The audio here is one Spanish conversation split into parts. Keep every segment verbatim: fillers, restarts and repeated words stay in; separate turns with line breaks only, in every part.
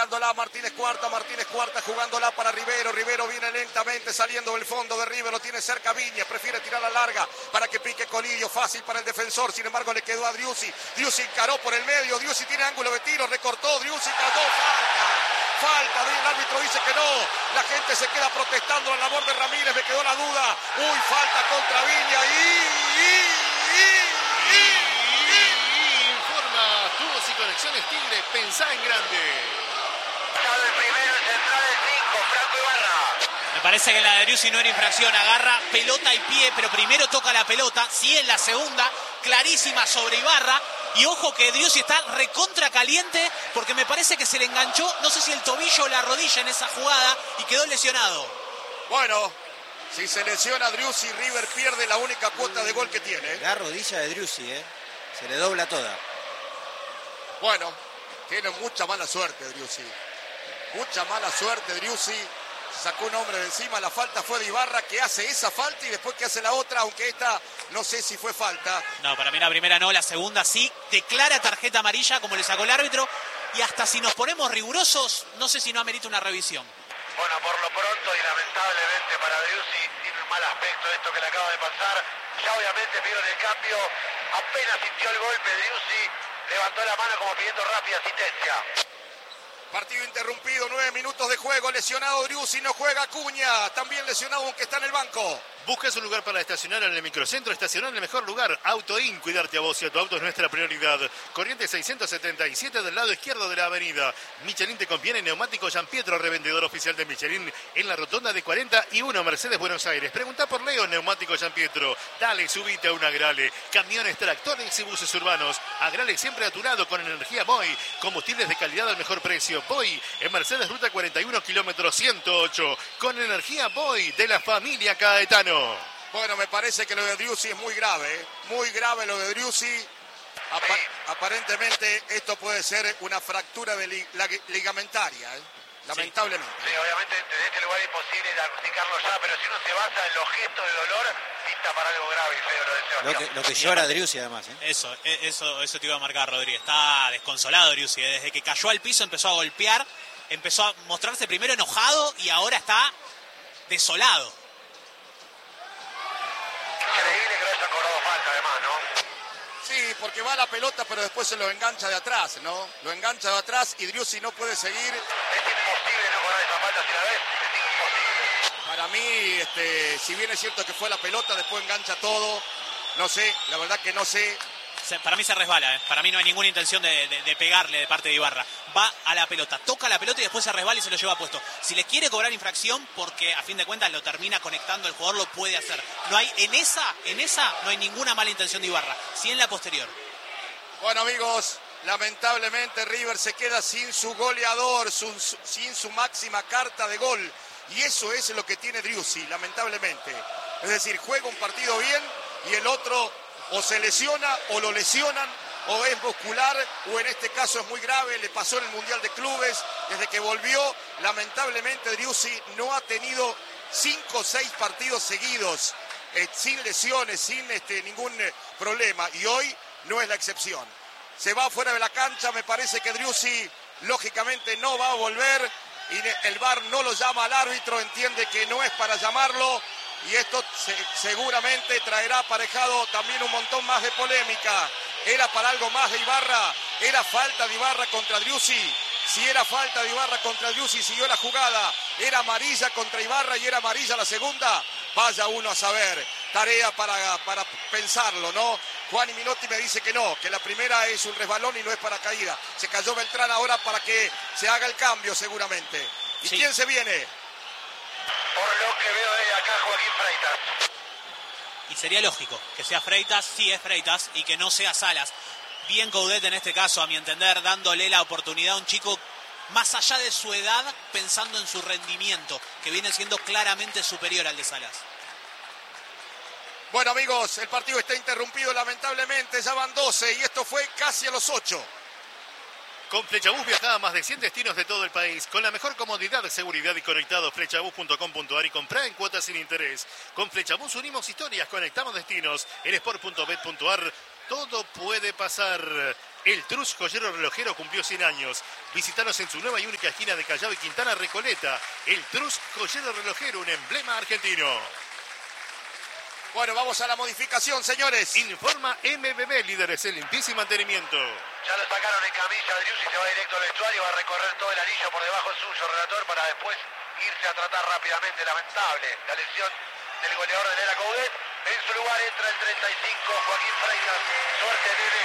jugándola Martínez Cuarta, Martínez Cuarta jugándola para Rivero, Rivero viene lentamente saliendo del fondo de River, lo tiene cerca Viñas, prefiere tirar la larga para que pique Colillo, fácil para el defensor, sin embargo le quedó a Driussi, Driussi encaró por el medio, Driussi tiene ángulo de tiro, recortó, Driussi cayó, falta, falta, el árbitro dice que no, la gente se queda protestando la labor de Ramírez, me quedó la duda, uy, falta contra Viña, y, y, y, y, y.
Informa Tubos y Conexiones Tigre, pensá en grande.
El primero, el central, el cinco, Franco Ibarra.
Me parece que la de Driussi no era infracción, agarra pelota y pie, pero primero toca la pelota, sí en la segunda, clarísima sobre Ibarra, y ojo que Driussi está recontra caliente, porque me parece que se le enganchó, no sé si el tobillo o la rodilla en esa jugada, y quedó lesionado.
Bueno, si se lesiona Driussi, River pierde la única cuota de gol que tiene.
La rodilla de Driussi, ¿eh? Se le dobla toda.
Bueno, tiene mucha mala suerte Driussi. Mucha mala suerte Driussi. Sacó un hombre de encima, la falta fue de Ibarra, que hace esa falta y después que hace la otra, aunque esta no sé si fue falta.
No, para mí la primera no, la segunda sí, declara tarjeta amarilla como le sacó el árbitro, y hasta si nos ponemos rigurosos, no sé si no amerita una revisión.
Bueno, por lo pronto y lamentablemente para Driussi tiene un mal aspecto esto que le acaba de pasar. Ya obviamente vieron el cambio, apenas sintió el golpe Driussi, levantó la mano como pidiendo rápida asistencia.
Partido interrumpido, nueve minutos de juego, lesionado Driussi, no juega Acuña, también lesionado aunque está en el banco.
Buscas un lugar para estacionar en el microcentro, estacionar en el mejor lugar. AutoIn, cuidarte a vos y a tu auto es nuestra prioridad. Corriente seiscientos setenta y siete del lado izquierdo de la avenida. Michelin te conviene, neumático Gianpietro, revendedor oficial de Michelin en la rotonda de cuarenta y uno Mercedes Buenos Aires. Pregunta por Leo, neumático Gianpietro. Dale, subite a un Agrale. Camiones, tractores y buses urbanos. Agrale siempre a tu lado con energía Boy. Combustibles de calidad al mejor precio. Boy en Mercedes Ruta cuarenta y uno, kilómetro ciento ocho. Con energía Boy de la familia Caetano.
Bueno, me parece que lo de Driussi es muy grave, ¿eh? Muy grave lo de Driussi. Apa sí. Aparentemente esto puede ser una fractura de li ligamentaria, ¿eh? Lamentablemente.
Sí, obviamente desde este lugar es imposible diagnosticarlo ya, pero si uno se basa en los gestos de dolor, pinta para algo grave y feo lo de Sebastián.
Lo que, lo que llora Driussi además, ¿eh?
Eso, eso, eso te iba a marcar, Rodríguez. Está desconsolado Driussi, ¿eh? Desde que cayó al piso empezó a golpear, empezó a mostrarse primero enojado y ahora está desolado.
Increíble que no haya cobrado falta además, ¿no?
Sí, porque va la pelota, pero después se lo engancha de atrás, ¿no? Lo engancha de atrás y Driussi no puede seguir.
Es imposible no cobrar esa falta si la ves, es imposible.
Para mí, este, si bien es cierto que fue la pelota, después engancha todo. No sé, la verdad que no sé.
Para mí se resbala, ¿eh? Para mí no hay ninguna intención de, de, de pegarle de parte de Ibarra. Va a la pelota, toca la pelota y después se resbala y se lo lleva puesto. Si le quiere cobrar infracción, porque a fin de cuentas lo termina conectando, el jugador lo puede hacer. No hay, en esa, en esa no hay ninguna mala intención de Ibarra, sí en la posterior.
Bueno, amigos, lamentablemente River se queda sin su goleador, su, su, sin su máxima carta de gol. Y eso es lo que tiene Driussi, lamentablemente. Es decir, juega un partido bien y el otro o se lesiona o lo lesionan, o es muscular, o en este caso es muy grave, le pasó en el Mundial de Clubes, desde que volvió, lamentablemente Driussi no ha tenido cinco o seis partidos seguidos, eh, sin lesiones, sin este, ningún eh, problema, y hoy no es la excepción. Se va fuera de la cancha, me parece que Driussi lógicamente no va a volver, y el V A R no lo llama al árbitro, entiende que no es para llamarlo, y esto se, seguramente traerá aparejado también un montón más de polémica. Era para algo más de Ibarra, era falta de Ibarra contra Driussi. Si era falta de Ibarra contra Driussi, siguió la jugada. Era amarilla contra Ibarra y era amarilla la segunda. Vaya uno a saber. Tarea para, para pensarlo, ¿no? Juan y Minotti me dice que no, que la primera es un resbalón y no es para caída. Se cayó Beltrán ahora para que se haga el cambio seguramente. ¿Y sí. quién se viene?
Por lo que veo de acá, Joaquín Freitas.
Y sería lógico que sea Freitas, sí es Freitas, y que no sea Salas. Bien Coudet en este caso, a mi entender, dándole la oportunidad a un chico más allá de su edad, pensando en su rendimiento, que viene siendo claramente superior al de Salas.
Bueno, amigos, el partido está interrumpido lamentablemente, ya van doce y esto fue casi a los ocho.
Con Flechabús viaja a más de cien destinos de todo el país. Con la mejor comodidad, seguridad y conectado, flechabús punto com punto a r y comprá en cuotas sin interés. Con Flechabús unimos historias, conectamos destinos. En sport punto bet punto a r todo puede pasar. El Trus Joyero Relojero cumplió cien años. Visítanos en su nueva y única esquina de Callao y Quintana, Recoleta. El Trus Joyero Relojero, un emblema argentino.
Bueno, vamos a la modificación, señores.
Informa M B B, líderes en limpieza y mantenimiento.
Ya lo sacaron en camilla, Driussi se va directo al vestuario, va a recorrer todo el anillo por debajo suyo, relator, para después irse a tratar rápidamente. Lamentable la lesión del goleador de Lela Coudet. En su lugar entra el treinta y cinco, Joaquín Freitas. Suerte, nene.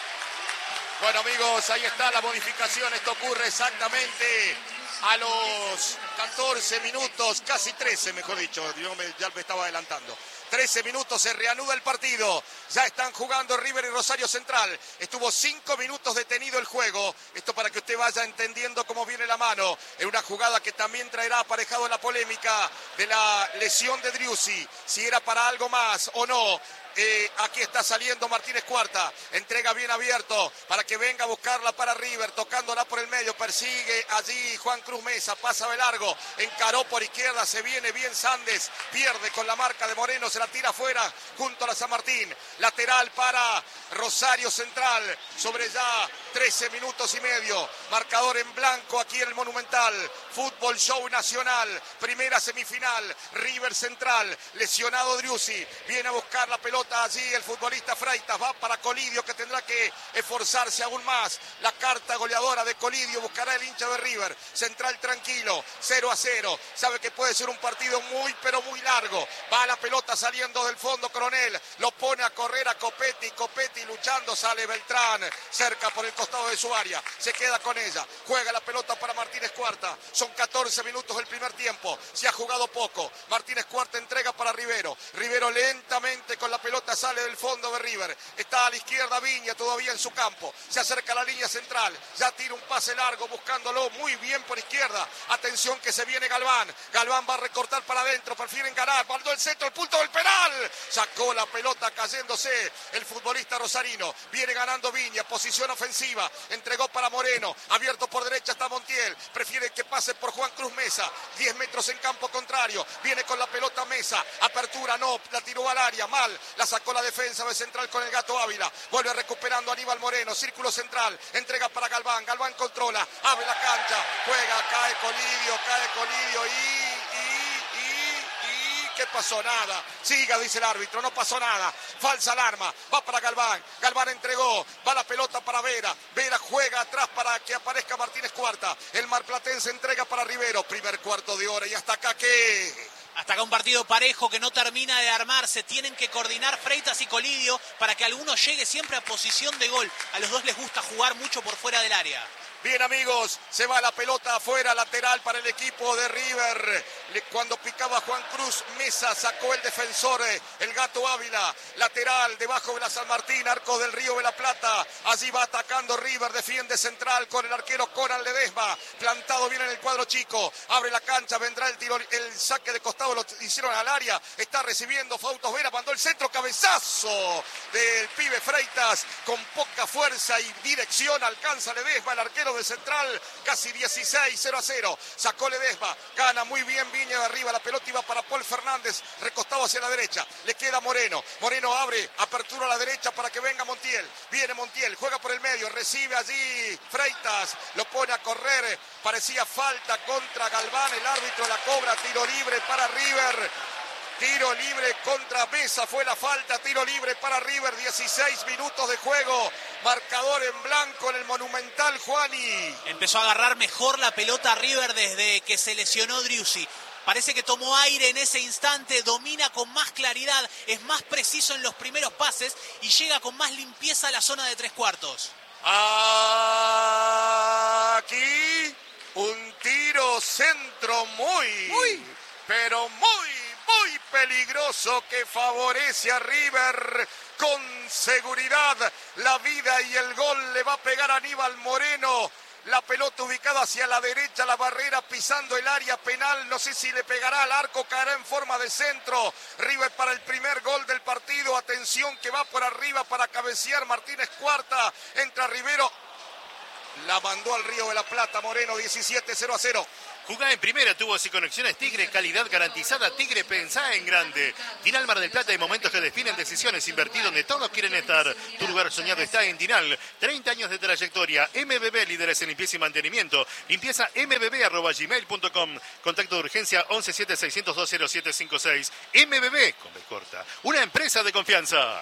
Bueno, amigos, ahí está la modificación. Esto ocurre exactamente a los catorce minutos, casi trece, mejor dicho. Yo me, ya me estaba adelantando. trece minutos, se reanuda el partido. Ya están jugando River y Rosario Central. Estuvo cinco minutos detenido el juego. Esto para que usted vaya entendiendo cómo viene la mano. En una jugada que también traerá aparejado la polémica de la lesión de Driussi. Si era para algo más o no. Eh, aquí está saliendo Martínez Cuarta, entrega bien abierto para que venga a buscarla para River, tocándola por el medio, persigue allí Juan Cruz Mesa, pasa de largo, encaró por izquierda, se viene bien Sandes, pierde con la marca de Moreno, se la tira afuera junto a la San Martín, lateral para Rosario Central, sobre ya trece minutos y medio, marcador en blanco aquí en el Monumental, Fútbol Show Nacional, primera semifinal, River Central, lesionado Driussi, viene a buscar la pelota allí el futbolista Freitas, va para Colidio que tendrá que esforzarse aún más, la carta goleadora de Colidio buscará el hincha de River, Central tranquilo, cero a cero, sabe que puede ser un partido muy pero muy largo, va la pelota saliendo del fondo Coronel, lo pone a correr a Copetti, Copetti luchando, sale Beltrán, cerca por el costado de su área, se queda con ella, juega la pelota para Martínez Cuarta, son catorce minutos del primer tiempo, se ha jugado poco, Martínez Cuarta entrega para Rivero, Rivero lentamente con la pelota sale del fondo de River, está a la izquierda Viña todavía en su campo, se acerca a la línea central, ya tira un pase largo buscándolo muy bien por izquierda, atención que se viene Galván, Galván va a recortar para adentro, prefieren ganar, mandó el centro, el punto del penal, sacó la pelota cayéndose el futbolista rosarino, viene ganando Viña, posición ofensiva, entregó para Moreno, abierto por derecha está Montiel, prefiere que pase por Juan Cruz Mesa, diez metros en campo contrario, viene con la pelota Mesa, apertura no, la tiró al área, mal, la sacó la defensa de Central con el Gato Ávila, vuelve recuperando Aníbal Moreno, círculo central, entrega para Galván, Galván controla, abre la cancha, juega, cae Colidio, cae Colidio y, y, y, y, ¿qué pasó? Nada, siga dice el árbitro, no pasó nada, falsa alarma, va para Galván, Galván entregó, va la pelota para Vera, Vera juega atrás para que aparezca Martínez Cuarta, el marplatense entrega para Rivero, primer cuarto de hora y hasta acá que...
Hasta acá un partido parejo que no termina de armarse. Tienen que coordinar Freitas y Colidio para que alguno llegue siempre a posición de gol. A los dos les gusta jugar mucho por fuera del área.
Bien amigos, se va la pelota afuera, lateral para el equipo de River. Cuando picaba Juan Cruz Mesa, sacó el defensor, el Gato Ávila. Lateral, debajo de la San Martín, arco del Río de la Plata. Allí va atacando River, defiende Central con el arquero Conan Ledesma. Plantado bien en el cuadro chico. Abre la cancha, vendrá el tiro, el saque de costado, lo hicieron al área. Está recibiendo Fautos Vera, mandó el centro, cabezazo del pibe Freitas. Con poca fuerza y dirección alcanza Ledesma, el arquero de Central, casi dieciséis, cero a cero, sacó Ledesma, gana muy bien Viña de arriba, la pelota iba para Paul Fernández, recostado hacia la derecha, le queda Moreno, Moreno abre, apertura a la derecha para que venga Montiel, viene Montiel, juega por el medio, recibe allí Freitas, lo pone a correr, parecía falta contra Galván, el árbitro la cobra, tiro libre para River. Tiro libre contra Mesa, fue la falta, tiro libre para River, dieciséis minutos de juego, marcador en blanco en el Monumental, Juani.
Empezó a agarrar mejor la pelota River desde que se lesionó Driussi. Parece que tomó aire en ese instante, domina con más claridad, es más preciso en los primeros pases y llega con más limpieza a la zona de tres cuartos.
Aquí un tiro centro muy, muy. pero muy... muy peligroso que favorece a River con seguridad. La vida y el gol le va a pegar a Aníbal Moreno. La pelota ubicada hacia la derecha, la barrera pisando el área penal. No sé si le pegará al arco, caerá en forma de centro. River para el primer gol del partido. Atención que va por arriba para cabecear Martínez Cuarta. Entra Rivero. La mandó al Río de la Plata, Moreno, diecisiete cero a cero.
Jugá en primera, tubos y conexiones Tigre, calidad garantizada. Tigre, pensá en grande. Tinal Mar del Plata, hay momentos que definen decisiones. Invertir donde todos quieren estar. Tu lugar soñado está en Tinal. treinta años de trayectoria. M B B, líderes en limpieza y mantenimiento. Limpieza m b b arroba gmail punto com. Contacto de urgencia once siete seis cero dos cero siete cinco seis. M B B, con B corta. Una empresa de confianza.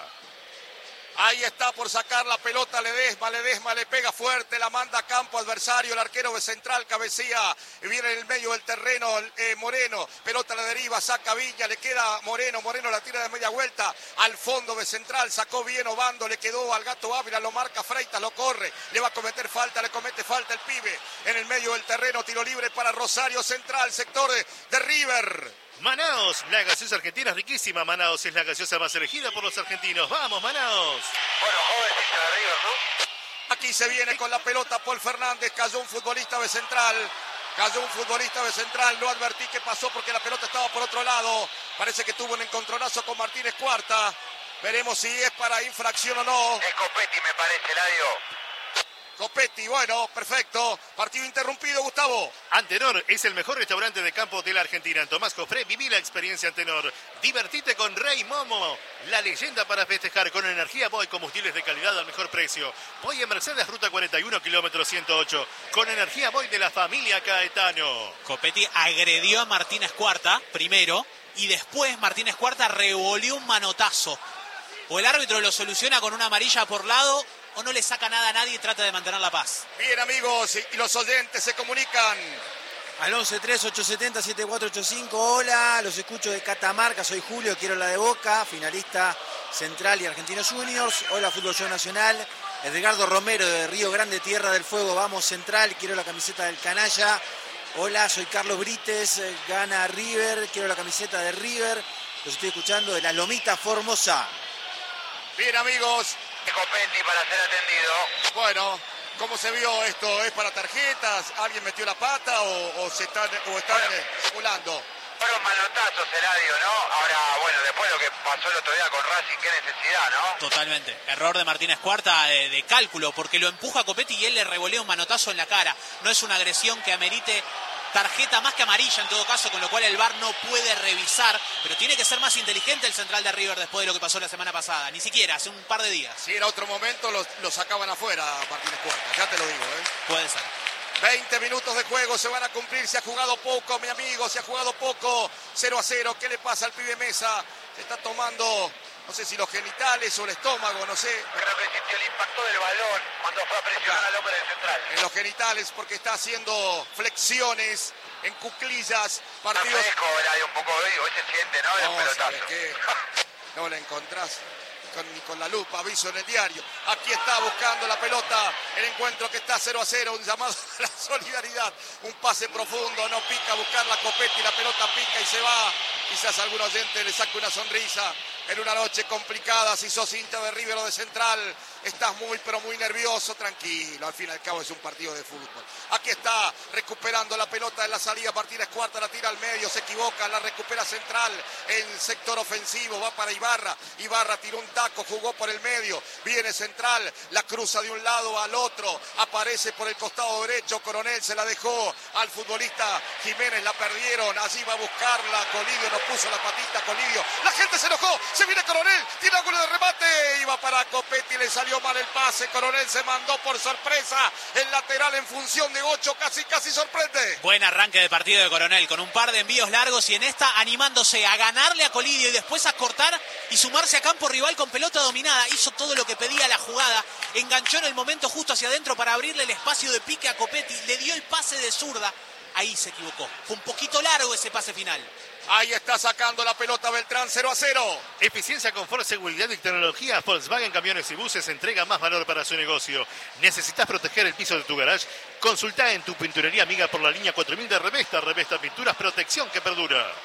Ahí está por sacar la pelota Ledesma, Ledesma le pega fuerte, la manda a campo adversario, el arquero de central cabecea, viene en el medio del terreno eh, Moreno, pelota la deriva, saca Viña, le queda Moreno, Moreno la tira de media vuelta, al fondo de central, sacó bien Obando, le quedó al Gato Ávila, lo marca Freitas, lo corre, le va a cometer falta, le comete falta el pibe, en el medio del terreno, tiro libre para Rosario Central, sector de, de River.
Manaos, la gaseosa argentina es riquísima. Manaos es la gaseosa más elegida por los argentinos. ¡Vamos, Manaos!
Bueno, joven hincha de River, ¿no?
Aquí se viene con la pelota Paul Fernández, cayó un futbolista de central, cayó un futbolista de central, no advertí qué pasó porque la pelota estaba por otro lado, parece que tuvo un encontronazo con Martínez Cuarta, veremos si es para infracción o no.
Es Copetti, me parece, Ladio.
Copetti, bueno, perfecto. Partido interrumpido, Gustavo.
Antenor es el mejor restaurante de campo de la Argentina. En Tomás Cofré, viví la experiencia Antenor. Divertite con Rey Momo, la leyenda para festejar con energía Boy, combustibles de calidad al mejor precio. Boy en Mercedes, ruta cuarenta y uno, kilómetro ciento ocho. Con energía Boy de la familia Caetano.
Copetti agredió a Martínez Cuarta primero y después Martínez Cuarta revolvió un manotazo. O el árbitro lo soluciona con una amarilla por lado, o no le saca nada a nadie y trata de mantener la paz.
Bien, amigos, y los oyentes se comunican
al once tres ocho siete cero siete cuatro ocho cinco. Hola, los escucho de Catamarca, soy Julio, quiero la de Boca, finalista Central y Argentinos Juniors. Hola, Fútbol Show Nacional. Edgardo Romero de Río Grande, Tierra del Fuego, vamos Central, quiero la camiseta del Canalla. Hola, soy Carlos Brites, gana River, quiero la camiseta de River. Los estoy escuchando de la Lomita Formosa.
Bien, amigos.
Copetti para ser atendido.
Bueno, ¿cómo se vio esto? ¿Es para tarjetas? ¿Alguien metió la pata o, o se están, o están bueno, simulando?
Fueron manotazos, Eladio, ¿no? Ahora, bueno, después de lo que pasó el otro día con Racing, qué necesidad, ¿no?
Totalmente. Error de Martínez Cuarta de, de cálculo, porque lo empuja a Copetti y él le revolea un manotazo en la cara. No es una agresión que amerite tarjeta más que amarilla en todo caso, con lo cual el V A R no puede revisar, pero tiene que ser más inteligente el central de River después de lo que pasó la semana pasada, ni siquiera, hace un par de días.
Si era otro momento, lo, lo sacaban afuera Martínez Cuarta, ya te lo digo, ¿eh?
Puede ser.
veinte minutos de juego, se van a cumplir, se ha jugado poco, mi amigo, se ha jugado poco, cero a cero, ¿qué le pasa al pibe Mesa? Se está tomando, no sé si los genitales o el estómago, no sé.
Creo que sintió el impacto del balón cuando fue a presionar al hombre del central.
En los genitales, porque está haciendo flexiones en cuclillas, partidos...
Está fresco, Eladio, un poco hoy, hoy se siente, ¿no? De un
No,
pelotazo.
¿sabes qué? No la encontrás con, ni con la lupa, aviso en el diario. Aquí está buscando la pelota, el encuentro que está cero a cero, un llamado a la solidaridad, un pase profundo, no pica, a buscar la Copetti, la pelota pica y se va. Quizás algún oyente le saque una sonrisa en una noche complicada. Si sos hincha de River o de Central, estás muy pero muy nervioso, tranquilo, al fin y al cabo es un partido de fútbol. Aquí está recuperando la pelota en la salida, Martínez Cuarta la tira al medio, se equivoca, la recupera Central en sector ofensivo, va para Ibarra, Ibarra tiró un taco, jugó por el medio, viene Central, la cruza de un lado al otro, aparece por el costado derecho, Coronel se la dejó al futbolista Jiménez, la perdieron, allí va a buscarla, Colidio no puso la patita, Colidio, la gente se enojó, se viene Coronel, tira ángulo de remate, iba para Copetti, le salió mal el pase, Coronel se mandó por sorpresa, el lateral en función de ocho, casi casi sorprende.
Buen arranque de partido de Coronel, con un par de envíos largos y en esta animándose a ganarle a Colidio y después a cortar y sumarse a campo rival con pelota dominada, hizo todo lo que pedía la jugada, enganchó en el momento justo hacia adentro para abrirle el espacio de pique a Copetti, le dio el pase de zurda, ahí se equivocó, fue un poquito largo ese pase final.
Ahí está sacando la pelota Beltrán, cero a cero.
Eficiencia, confort, seguridad y tecnología. Volkswagen Camiones y Buses entrega más valor para su negocio. ¿Necesitas proteger el piso de tu garage? Consulta en tu pinturería amiga por la línea cuatro mil de Revesta. Revesta Pinturas, protección que perdura.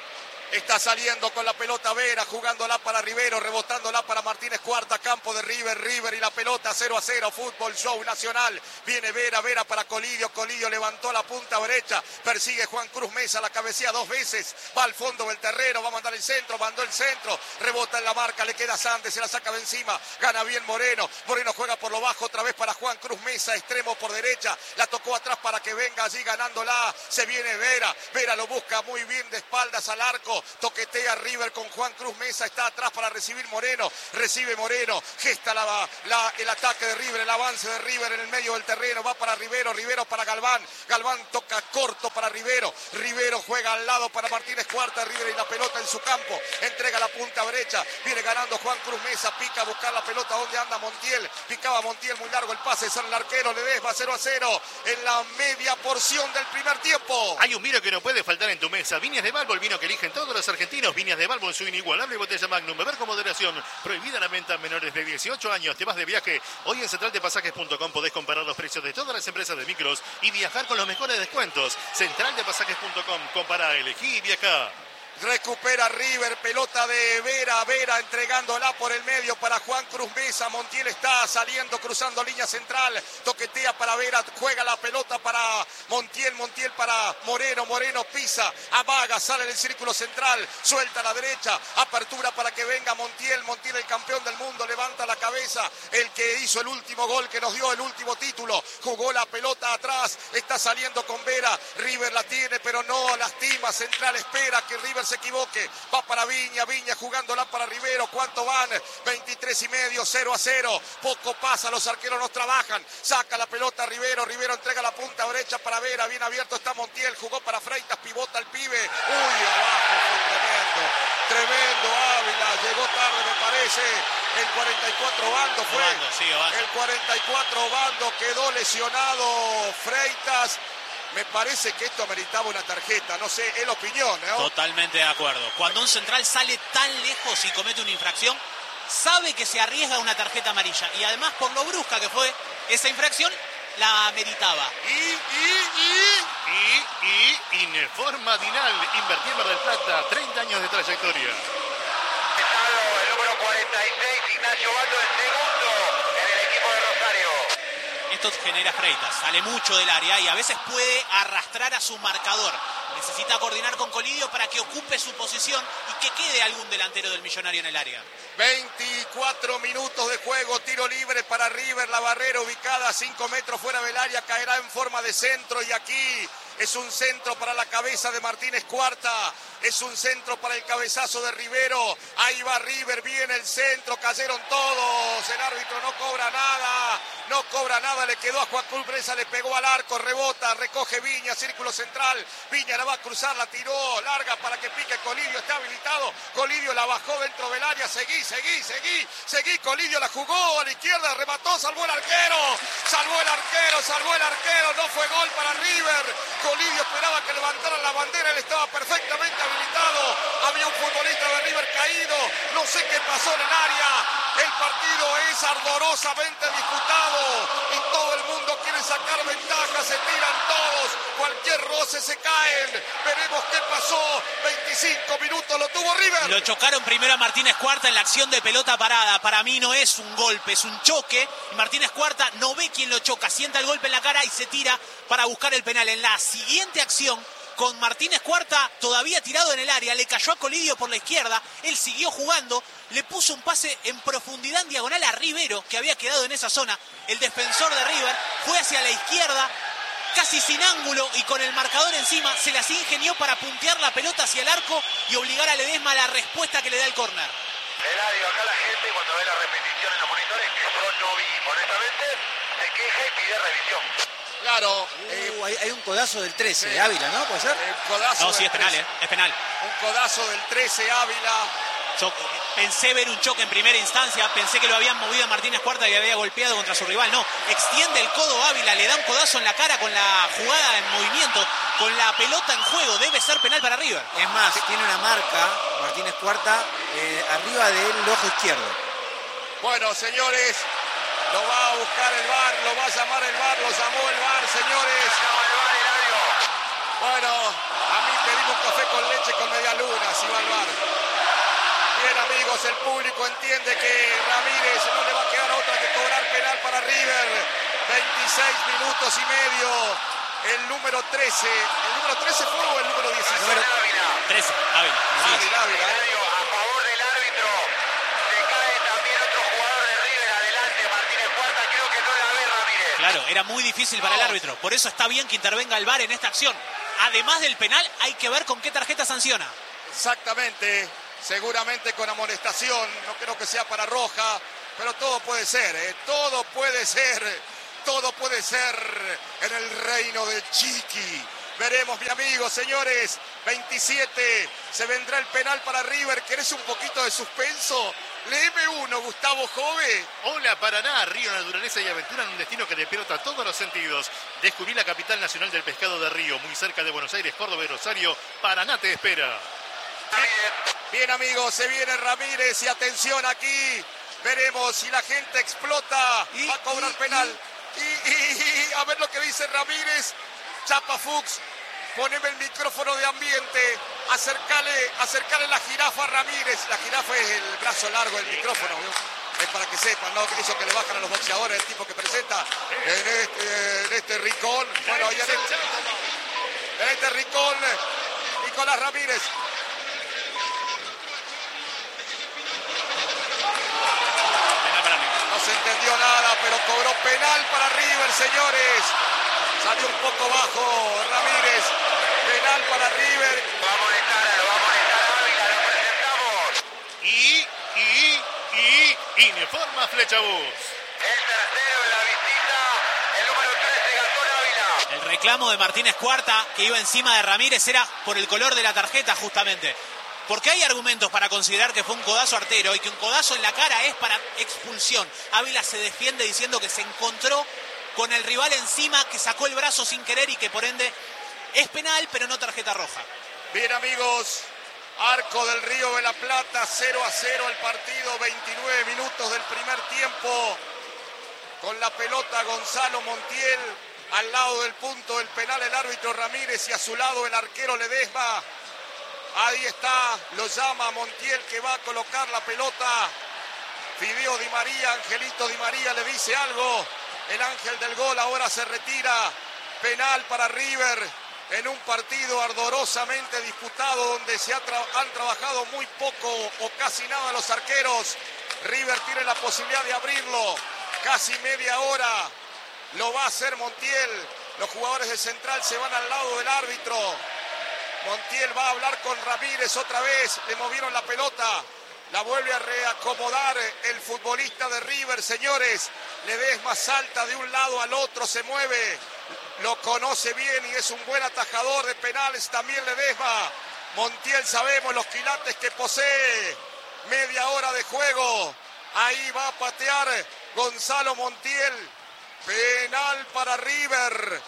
Está saliendo con la pelota Vera, jugándola para Rivero, rebotándola para Martínez Cuarta, campo de River, River y la pelota cero a cero, fútbol show nacional. Viene Vera, Vera para Colidio, Colidio levantó la punta derecha, persigue Juan Cruz Mesa, la cabecea dos veces, va al fondo del terreno, va a mandar el centro, mandó el centro, rebota en la marca, le queda Sandes, se la saca de encima, gana bien Moreno, Moreno juega por lo bajo, otra vez para Juan Cruz Mesa, extremo por derecha, la tocó atrás para que venga allí ganándola, se viene Vera, Vera lo busca muy bien de espaldas al arco, toquetea River con Juan Cruz Mesa, está atrás para recibir Moreno, recibe Moreno, gesta la, la, el ataque de River, el avance de River en el medio del terreno, va para Rivero, Rivero para Galván, Galván toca corto para Rivero, Rivero juega al lado para Martínez Cuarta, River y la pelota en su campo, entrega la punta derecha, viene ganando Juan Cruz Mesa, pica a buscar la pelota, donde anda Montiel, picaba Montiel muy largo el pase, sale el arquero, Ledesma cero a cero en la media porción del primer tiempo.
Hay un vino que no puede faltar en tu mesa, Viñas de Balbo, el vino que eligen todos los argentinos. Viñas de Balbo en su inigualable botella Magnum. Beber con moderación. Prohibida la venta a menores de dieciocho años. Te vas de viaje. Hoy en central de pasajes punto com podés comparar los precios de todas las empresas de micros y viajar con los mejores descuentos. central de pasajes punto com. Compara, elegí y viaja.
Recupera River, pelota de Vera, Vera entregándola por el medio para Juan Cruz Mesa, Montiel está saliendo, cruzando línea central, toquetea para Vera, juega la pelota para Montiel, Montiel para Moreno, Moreno pisa, amaga, sale del círculo central, suelta a la derecha, apertura para que venga Montiel, Montiel el campeón del mundo, levanta la cabeza, el que hizo el último gol, que nos dio el último título, jugó la pelota atrás, está saliendo con Vera, River la tiene pero no lastima, central espera que River se equivoque, va para Viña, Viña jugándola para Rivero, ¿cuánto van? veintitrés y medio, cero a cero, poco pasa, los arqueros no trabajan, saca la pelota Rivero, Rivero entrega la punta derecha para Vera, bien abierto está Montiel, jugó para Freitas, pivota el pibe, uy, abajo, fue tremendo, tremendo Ávila, llegó tarde me parece, el cuarenta y cuatro Bando fue,
Obando, sí, Obando.
El cuarenta y cuatro Bando quedó lesionado Freitas. Me parece que esto ameritaba una tarjeta, no sé, es la opinión, ¿no?
Totalmente de acuerdo. Cuando un central sale tan lejos y comete una infracción, sabe que se arriesga una tarjeta amarilla. Y además, por lo brusca que fue esa infracción, la ameritaba.
Y, y, y, y, y, Ineforma Dinal, invertir Mar del Plata, treinta años de trayectoria.
El número cuarenta y seis, Ignacio Baldo, el segundo en el equipo de Rosario.
Esto genera Freitas, sale mucho del área y a veces puede arrastrar a su marcador. Necesita coordinar con Colidio para que ocupe su posición y que quede algún delantero del Millonario en el área.
veinticuatro minutos de juego, tiro libre para River, la barrera ubicada a cinco metros fuera del área, caerá en forma de centro y aquí es un centro para la cabeza de Martínez Cuarta, es un centro para el cabezazo de Rivero, ahí va River, viene el centro, cayeron todos, el árbitro no cobra nada, no cobra nada, le quedó a Juan Cruz Mesa, le pegó al arco, rebota, recoge Viña, círculo central, Viña la va a cruzar, la tiró, larga para que pique Colidio, está habilitado, Colidio la bajó dentro del área, seguí, seguí, seguí, seguí, Colidio la jugó a la izquierda, remató, salvó el arquero, salvó el arquero, salvó el arquero, no fue gol para River, Colidio esperaba que levantaran la bandera, él estaba perfectamente habilitado, había un futbolista de River caído, no sé qué pasó en el área, el partido es ardorosamente disputado y todo el mundo quiere sacar ventaja, se tiran todos, cualquier roce se caen, veremos qué pasó, veinticinco minutos lo tuvo River.
Lo chocaron primero a Martínez Cuarta en la acción de pelota parada, para mí no es un golpe, es un choque, y Martínez Cuarta no ve quién lo choca, sienta el golpe en la cara y se tira para buscar el penal. En la siguiente acción, con Martínez Cuarta todavía tirado en el área, le cayó a Colidio por la izquierda, él siguió jugando, le puso un pase en profundidad en diagonal a Rivero, que había quedado en esa zona, el defensor de River, fue hacia la izquierda, casi sin ángulo y con el marcador encima, se las ingenió para puntear la pelota hacia el arco y obligar a Ledesma a la respuesta que le da el córner.
Eladio, acá la gente cuando ve la repetición en los monitores, que yo no vi, honestamente, se queja y pide revisión.
Claro.
Uh,
eh,
hay, hay un codazo del trece,
sí.
Ávila, ¿no? ¿Puede ser?
el codazo
No, sí,
del
es penal,
trece.
¿eh? Es penal.
Un codazo del trece Ávila.
Yo pensé ver un choque en primera instancia, pensé que lo habían movido a Martínez Cuarta y había golpeado contra su rival. No, extiende el codo Ávila, le da un codazo en la cara con la jugada en movimiento, con la pelota en juego. Debe ser penal para River.
Es más, tiene una marca, Martínez Cuarta, eh, arriba del ojo izquierdo.
Bueno, señores, lo va a buscar el V A R, lo va a llamar el V A R, lo llamó el V A R, señores.
Llama el V A R, Eladio.
Bueno, a mí pedimos un café con leche con media luna, si va al bar. Bien, amigos, el público entiende que Ramírez no le va a quedar otra que cobrar penal para River. veintiséis minutos y medio. El número trece. ¿El número trece fue o el número dieciséis?
Número trece, Ávila.
Sí, Ávila, Ávila.
A favor del árbitro. Se cae también otro jugador de River. Adelante, Martínez Cuarta. Creo que no la ve Ramírez.
Claro, era muy difícil para el árbitro. Por eso está bien que intervenga el V A R en esta acción. Además del penal, hay que ver con qué tarjeta sanciona.
Exactamente. Seguramente con amonestación. No creo que sea para roja. Pero todo puede ser, ¿eh? Todo puede ser. Todo puede ser en el reino de Chiqui. Veremos, mi amigo, señores. veintisiete. Se vendrá el penal para River. ¿Querés un poquito de suspenso? Léeme uno, Gustavo Jove.
Hola Paraná, río, naturaleza y aventura en un destino que despierta todos los sentidos. Descubrí la capital nacional del pescado de Río, muy cerca de Buenos Aires, Córdoba y Rosario. Paraná te espera.
Bien, bien, amigos, se viene Ramírez y atención aquí. Veremos si la gente explota.
Y,
va a cobrar
y,
penal. Y, y, y a ver lo que dice Ramírez. Chapa Fuchs, poneme el micrófono de ambiente. Acercale, acercale la jirafa a Ramírez. La jirafa es el brazo largo del micrófono, ¿no? Es para que sepan, ¿no? Eso que le bajan a los boxeadores, el tipo que presenta en este, en este rincón. Bueno, y en este, en este rincón, Nicolás Ramírez. No se entendió nada, pero cobró penal para River, señores. Salió un poco bajo Ramírez. Penal para River.
Lo va a molestar, lo va a molestar Ávila, lo presentamos.
Y, y, y, Uniforma Flechabús.
El tercero en la visita, el número trece, Gastón Ávila.
El reclamo de Martínez Cuarta, que iba encima de Ramírez, era por el color de la tarjeta, justamente. Porque hay argumentos para considerar que fue un codazo artero y que un codazo en la cara es para expulsión. Ávila se defiende diciendo que se encontró con el rival encima, que sacó el brazo sin querer y que por ende es penal, pero no tarjeta roja.
Bien, amigos, Arco del Río de la Plata, cero a cero el partido, veintinueve minutos del primer tiempo. Con la pelota Gonzalo Montiel, al lado del punto del penal el árbitro Ramírez y a su lado el arquero Ledesma. Ahí está, lo llama Montiel que va a colocar la pelota. Fideo Di María, Angelito Di María le dice algo. El ángel del gol ahora se retira. Penal para River en un partido ardorosamente disputado donde se ha tra- han trabajado muy poco o casi nada los arqueros. River tiene la posibilidad de abrirlo. Casi media hora lo va a hacer Montiel. Los jugadores de Central se van al lado del árbitro. Montiel va a hablar con Ramírez otra vez. Le movieron la pelota. La vuelve a reacomodar el futbolista de River, señores. Ledesma salta de un lado al otro, se mueve. Lo conoce bien y es un buen atajador de penales también Ledesma. Montiel sabemos los quilates que posee. Media hora de juego. Ahí va a patear Gonzalo Montiel. Penal para River.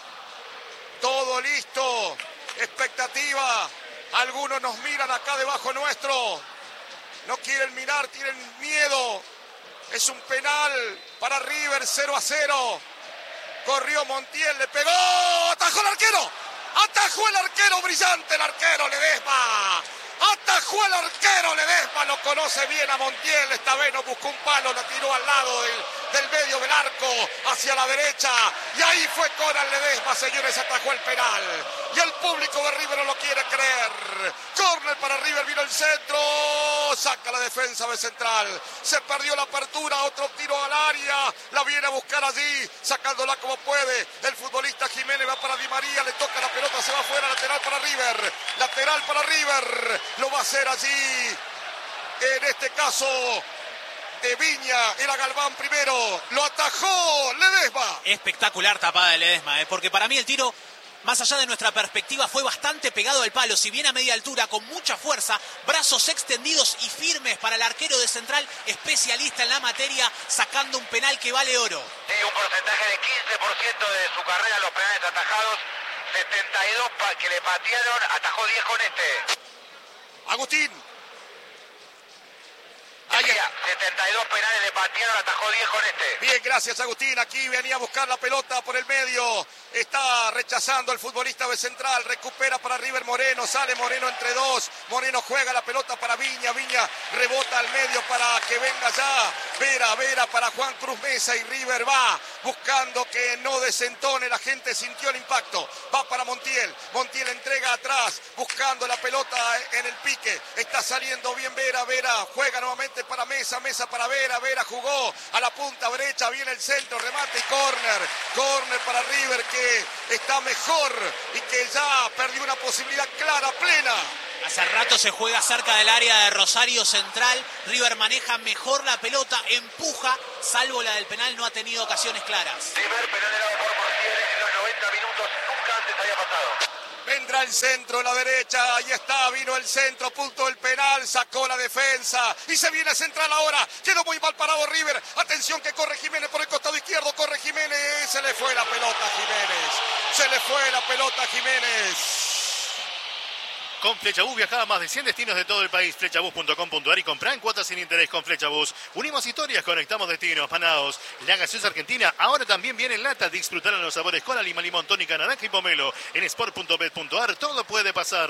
Todo listo. Expectativa. Algunos nos miran acá debajo nuestro. No quieren mirar, tienen miedo. Es un penal para River, cero a cero. Corrió Montiel, le pegó. Atajó el arquero. Atajó el arquero, brillante el arquero Ledesma. Atajó el arquero Ledesma, lo conoce bien a Montiel. Esta vez no buscó un palo, la tiró al lado del, del medio del arco, hacia la derecha. Y ahí fue Coral Ledesma, señores, atajó el penal. Y el público de River no lo quiere creer. Córner para River, vino el centro. Saca la defensa de Central. Se perdió la apertura, otro tiro al área. La viene a buscar allí, sacándola como puede. El futbolista Jiménez va para Di María, le toca la pelota, se va afuera, lateral para River. Lateral para River. Lo va a hacer allí. En este caso, de Viña, era Galván primero. Lo atajó Ledesma.
Espectacular tapada de Ledesma, ¿eh? Porque para mí el tiro, más allá de nuestra perspectiva, fue bastante pegado al palo, si bien a media altura, con mucha fuerza, brazos extendidos y firmes para el arquero de Central, especialista en la materia, sacando un penal que vale oro.
Sí, un porcentaje de quince por ciento de su carrera los penales atajados, setenta y dos pa- que le patearon, atajó diez con este.
Agustín.
Ya
Ahí
Mira, setenta y dos penales le patearon, atajó diez con este.
Bien, gracias Agustín. Aquí venía a buscar la pelota por el medio. Está rechazando el futbolista de Central. Recupera para River Moreno. Sale Moreno entre dos. Moreno juega la pelota para Viña. Viña rebota al medio para que venga ya Vera. Vera para Juan Cruz Mesa. Y River va buscando que no desentone. La gente sintió el impacto. Va para Montiel. Montiel entrega atrás. Buscando la pelota en el pique. Está saliendo bien Vera. Vera juega nuevamente para Mesa. Mesa para Vera. Vera jugó a la punta derecha. Viene el centro. Remate y córner. Córner para River que está mejor y que ya perdió una posibilidad clara, plena.
Hace rato se juega cerca del área de Rosario Central. River maneja mejor la pelota, empuja, salvo la del penal, no ha tenido ocasiones claras.
Primer penal helado por Montiel en los noventa minutos, nunca antes había pasado.
Vendrá el centro, la derecha, ahí está, vino el centro, punto del penal, sacó la defensa y se viene Central ahora. Quedó muy mal parado River. Atención que corre Jiménez por el costado izquierdo, corre Jiménez, se le fue la pelota a Jiménez. Se le fue la pelota a Jiménez.
Con Flechabús viaja a más de cien destinos de todo el país. Flechabús punto com punto a r y compra en cuotas sin interés con Flechabús. Unimos historias, conectamos destinos. Panaos, la gaseosa argentina, ahora también viene en lata. Disfrutar los sabores con lima, limón, tónica, naranja y pomelo. En sport punto bet punto a r todo puede pasar.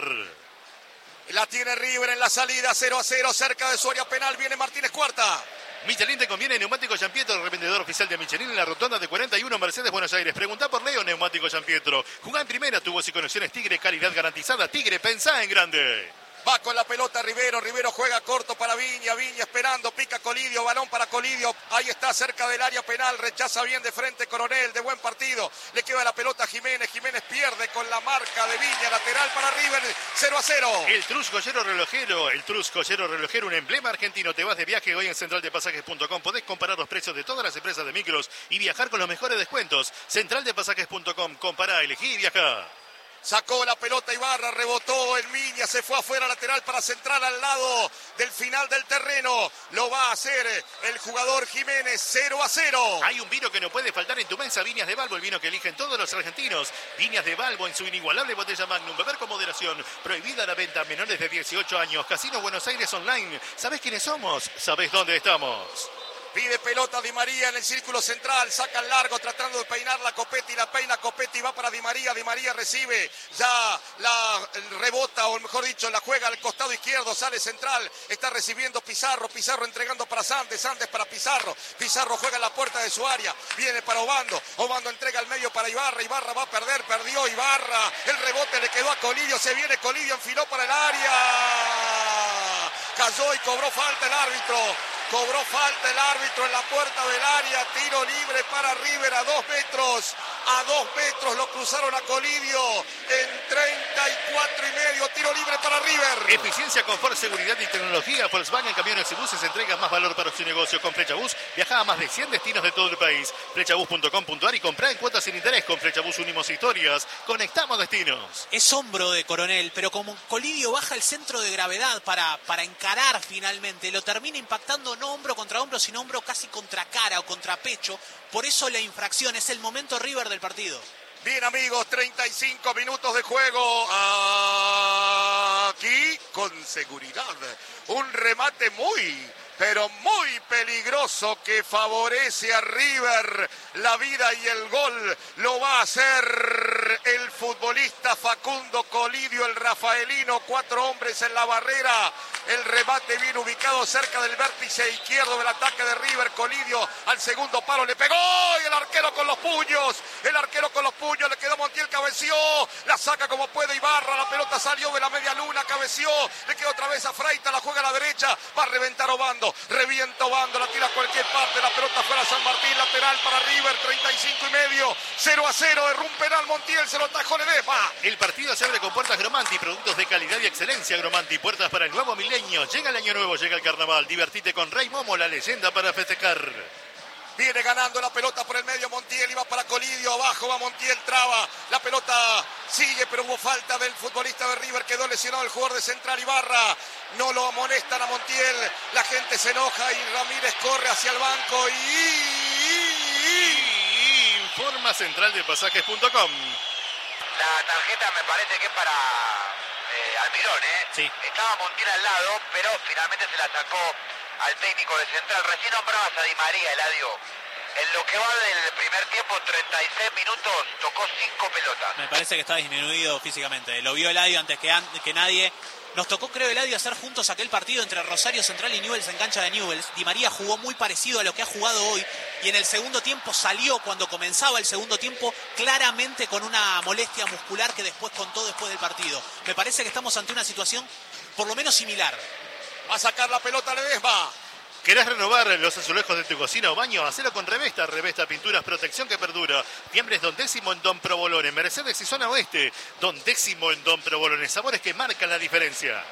La tiene River en la salida, cero a cero, cerca de su área penal. Viene Martínez Cuarta.
Michelin te conviene, Neumático Giampietro, revendedor oficial de Michelin en la rotonda de cuarenta y uno Mercedes, Buenos Aires. Preguntá por Leo, Neumático Giampietro. Jugá en primera, tubos y conexiones Tigre, calidad garantizada. Tigre, pensá en grande.
Va con la pelota Rivero, Rivero juega corto para Viña, Viña esperando, pica Colidio, balón para Colidio, ahí está cerca del área penal, rechaza bien de frente Coronel, de buen partido, le queda la pelota a Jiménez, Jiménez pierde con la marca de Viña, lateral para River, cero a cero.
El Trus Joyero Relojero, el Trus Joyero Relojero, un emblema argentino, te vas de viaje hoy en central de pasajes punto com, podés comparar los precios de todas las empresas de micros y viajar con los mejores descuentos. central de pasajes punto com, compará, elegí y viajá.
Sacó la pelota Ibarra, rebotó en Viña, se fue afuera lateral para Central al lado del final del terreno. Lo va a hacer el jugador Jiménez, cero a cero.
Hay un vino que no puede faltar en tu mesa, Viñas de Balbo, el vino que eligen todos los argentinos. Viñas de Balbo en su inigualable botella Magnum, beber con moderación. Prohibida la venta a menores de dieciocho años. Casino Buenos Aires Online. ¿Sabés quiénes somos? ¿Sabés dónde estamos?
Pide pelota Di María en el círculo central, saca el largo tratando de peinar la Copetti, la peina Copetti, va para Di María, Di María recibe, ya la rebota, o mejor dicho, la juega al costado izquierdo, sale central, está recibiendo Pizarro, Pizarro entregando para Sandes, Sandes para Pizarro, Pizarro juega en la puerta de su área, viene para Obando, Obando entrega al medio para Ibarra, Ibarra va a perder, perdió Ibarra, el rebote le quedó a Colidio, se viene Colidio, enfiló para el área, cayó y cobró falta el árbitro. Cobró falta el árbitro en la puerta del área, tiro libre para River a dos metros, a dos metros lo cruzaron a Colidio en treinta y cuatro y medio, tiro libre para River.
Eficiencia, confort, seguridad y tecnología. Volkswagen Camiones y Buses entrega más valor para su negocio. Con Flechabús viaja a más de cien destinos de todo el país. Flechabús punto com punto a r y comprá en cuotas sin interés. Con Flechabús unimos historias, conectamos destinos.
Es hombro de Coronel, pero como Colidio baja el centro de gravedad para, para encarar finalmente, lo termina impactando no hombro contra hombro, sino hombro casi contra cara o contra pecho. Por eso la infracción, es el momento River del partido.
Bien amigos, treinta y cinco minutos de juego. Aquí con seguridad. Un remate muy, pero muy peligroso que favorece a River. La vida y el gol lo va a hacer el futbolista Facundo Colidio, el rafaelino. Cuatro hombres en la barrera. El remate bien ubicado cerca del vértice izquierdo del ataque de River. Colidio al segundo palo le pegó y el arquero con los puños. El arquero con los puños, le quedó Montiel, cabeció. La saca como puede Ibarra. La pelota salió de la media luna, cabeció. Le quedó otra vez a Freita, la juega a la derecha. Va a reventar Obando. Revienta Obando, la tira a cualquier parte. La pelota fuera San Martín, lateral para River. treinta y cinco y medio. cero a cero. Erró un penal Montiel, se lo atajó Ledesma.
El partido se abre con puertas Gromanti, productos de calidad y excelencia. Gromanti, puertas para el nuevo milenio. Llega el año nuevo, llega el carnaval. Divertite con Rey Momo, la leyenda para festejar.
Viene ganando la pelota por el medio Montiel y va para Colidio. Abajo va Montiel, traba. La pelota sigue, pero hubo falta del futbolista de River. Quedó lesionado el jugador de Central, Ibarra. No lo amonestan a Montiel. La gente se enoja y Ramírez corre hacia el banco. Y, y,
y informa central de pasajes punto com.
La tarjeta me parece que es para eh, Almirón, ¿eh?
Sí.
Estaba Montiel al lado, pero finalmente se la sacó al técnico de Central. Recién nombrabas a Di María, Eladio. En lo que va del primer tiempo, treinta y seis minutos, tocó cinco pelotas.
Me parece que está disminuido físicamente. Lo vio Eladio antes que, an que nadie. Nos tocó, creo, Eladio, hacer juntos aquel partido entre Rosario Central y Newell's en cancha de Newell's. Di María jugó muy parecido a lo que ha jugado hoy y en el segundo tiempo salió, cuando comenzaba el segundo tiempo, claramente con una molestia muscular que después contó después del partido. Me parece que estamos ante una situación por lo menos similar.
Va a sacar la pelota Ledesma.
¿Querés renovar los azulejos de tu cocina o baño? Hacelo con Revesta. Revesta Pinturas, protección que perdura. Fiambres Don Décimo en Don Provolone. Mercedes y Zona Oeste. Don Décimo en Don Provolone. Sabores que marcan la diferencia.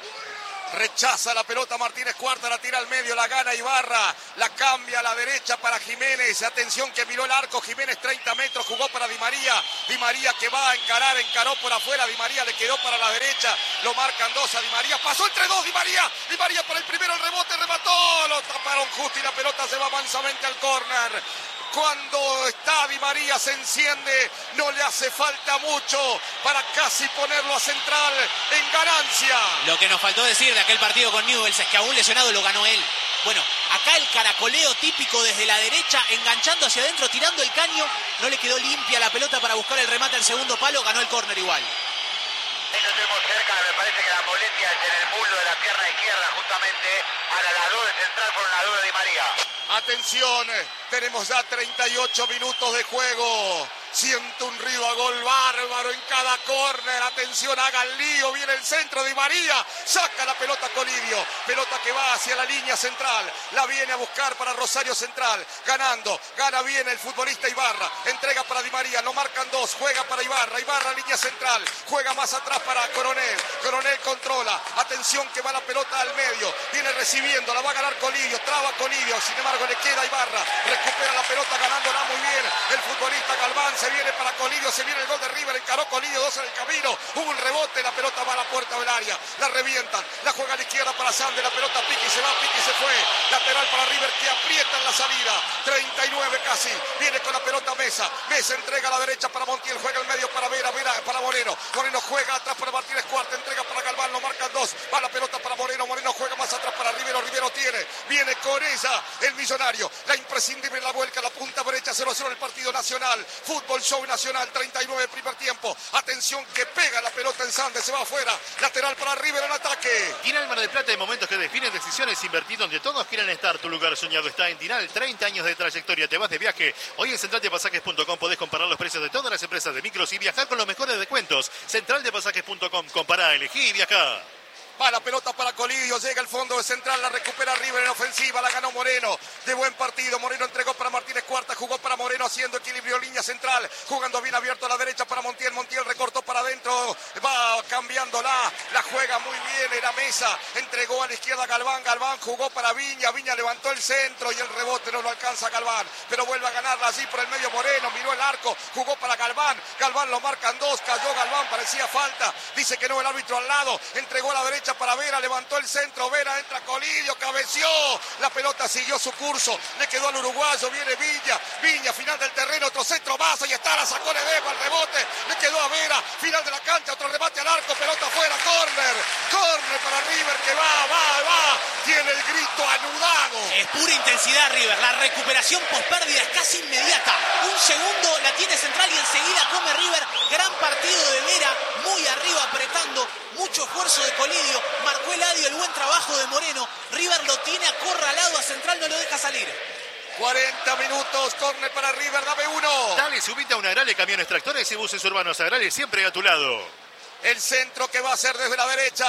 Rechaza la pelota Martínez Cuarta, la tira al medio, la gana Ibarra, la cambia a la derecha para Jiménez. Atención que miró el arco, Jiménez treinta metros, jugó para Di María. Di María que va a encarar, encaró por afuera, Di María le quedó para la derecha, lo marcan dos a Di María, pasó entre dos Di María, Di María por el primero, el rebote, remató, lo taparon justo y la pelota se va mansamente al córner. Cuando está Di María se enciende, no le hace falta mucho para casi ponerlo a Central en ganancia.
Lo que nos faltó decir de aquel partido con Newell's es que aún lesionado lo ganó él. Bueno, acá el caracoleo típico desde la derecha, enganchando hacia adentro, tirando el caño, no le quedó limpia la pelota para buscar el remate al segundo palo, ganó el córner igual.
Ahí lo tenemos cerca, me parece que la molestia es en el muslo de la pierna izquierda, justamente. Ahora las dos de Central fueron las dos de Di María.
Atención, tenemos ya treinta y ocho minutos de juego. Siente un río a gol bárbaro en cada córner. Atención, haga el lío. Viene el centro de Di María. Saca la pelota Colidio. Pelota que va hacia la línea central. La viene a buscar para Rosario Central. Ganando. Gana bien el futbolista Ibarra. Entrega para Di María. Lo marcan dos. Juega para Ibarra. Ibarra, línea central. Juega más atrás para Coronel. Coronel controla. Atención que va la pelota al medio. Viene recibiendo. La va a ganar Colidio. Traba Colidio. Sin embargo, le queda a Ibarra. Recupera la pelota ganándola muy bien el futbolista Galván. Se viene para Colidio, se viene el gol de River, encaró Colidio, dos en el camino, hubo un rebote, la pelota va a la puerta del área, la revientan, la juega a la izquierda para Sande, la pelota Piqui se va, Piqui se fue, lateral para River que aprieta en la salida, treinta y nueve casi, viene con la pelota Mesa, Mesa entrega a la derecha para Montiel, juega al medio para Vera, Vera para Moreno, Moreno juega atrás para Martínez Cuarta, entrega para Galván, lo marcan dos, va la pelota para Moreno, Moreno juega más atrás para Rivero, Rivero tiene, viene con ella el millonario, la imprescindible la vuelca, la punta derecha, cero a cero en el partido nacional, fútbol show nacional, treinta y nueve primer tiempo, atención que pega la pelota en Sande, se va afuera, lateral para River en ataque.
Tinal Mar del Plata, de momentos que definen decisiones, invertir donde todos quieren estar, tu lugar soñado está en Tinal, treinta años de trayectoria, te vas de viaje, hoy en central de pasajes punto com podés comparar los precios de todas las empresas de micros y viajar con los mejores descuentos, central de pasajes punto com, compará, elegí y viajá.
Va la pelota para Colidio, llega al fondo de central, la recupera River en ofensiva, la ganó Moreno, de buen partido, Moreno entregó para Martínez Cuarta, jugó para Moreno haciendo equilibrio, línea central, jugando bien abierto a la derecha para Montiel, Montiel recortó para adentro, va cambiándola, la juega muy bien, era Mesa, entregó a la izquierda Galván, Galván jugó para Viña, Viña levantó el centro y el rebote no lo alcanza Galván, pero vuelve a ganarla así por el medio Moreno, miró el arco, jugó para Galván, Galván lo marcan dos, cayó Galván, parecía falta, dice que no el árbitro al lado, entregó a la derecha para Vera, levantó el centro, Vera entra Colidio, cabeció, la pelota siguió su curso, le quedó al uruguayo, viene Viña, Viña, final del terreno, otro centro más, ahí está, la sacó Ledesma, el rebote, le quedó a Vera, final de la cancha, otro remate al arco, pelota afuera, córner, córner para River que va, va, va, tiene el grito anudado.
Es pura intensidad River, la recuperación pospérdida es casi inmediata, un segundo la tiene Central y enseguida come River, gran partido de Vera, muy arriba apretando, mucho esfuerzo de Colidio, marcó Eladio, el buen trabajo de Moreno, River lo tiene acorralado a Central, no lo deja salir.
cuarenta minutos, córner para River, dame uno.
Dale, subite a una Agrale, camiones, tractores y buses urbanos. Agrale siempre a tu lado.
El centro que va a ser desde la derecha.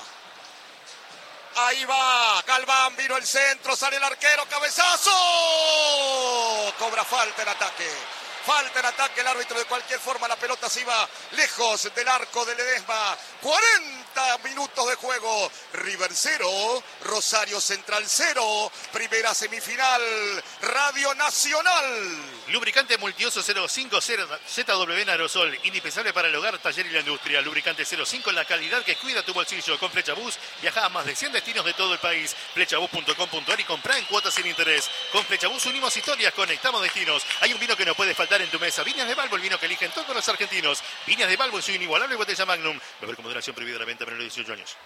Ahí va, Galván, vino el centro, sale el arquero, cabezazo. Cobra falta en ataque. Falta en ataque el árbitro, de cualquier forma la pelota se iba lejos del arco de Ledesma. cuarenta minutos de juego. River cero, Rosario Central cero. Primera semifinal, Radio Nacional.
Lubricante multiuso cero cinco Z W en aerosol, indispensable para el hogar, taller y la industria. Lubricante cero cinco en la calidad que cuida tu bolsillo. Con Flechabús viaja a más de cien destinos de todo el país. Flechabús punto com punto ar y comprá en cuotas sin interés. Con Flechabús unimos historias, conectamos destinos. Hay un vino que no puede faltar en tu mesa. Viñas de Balbo, el vino que eligen todos los argentinos. Viñas de Balbo en su inigualable botella Magnum. Beber con moderación, prohibida la venta, menor de dieciocho años.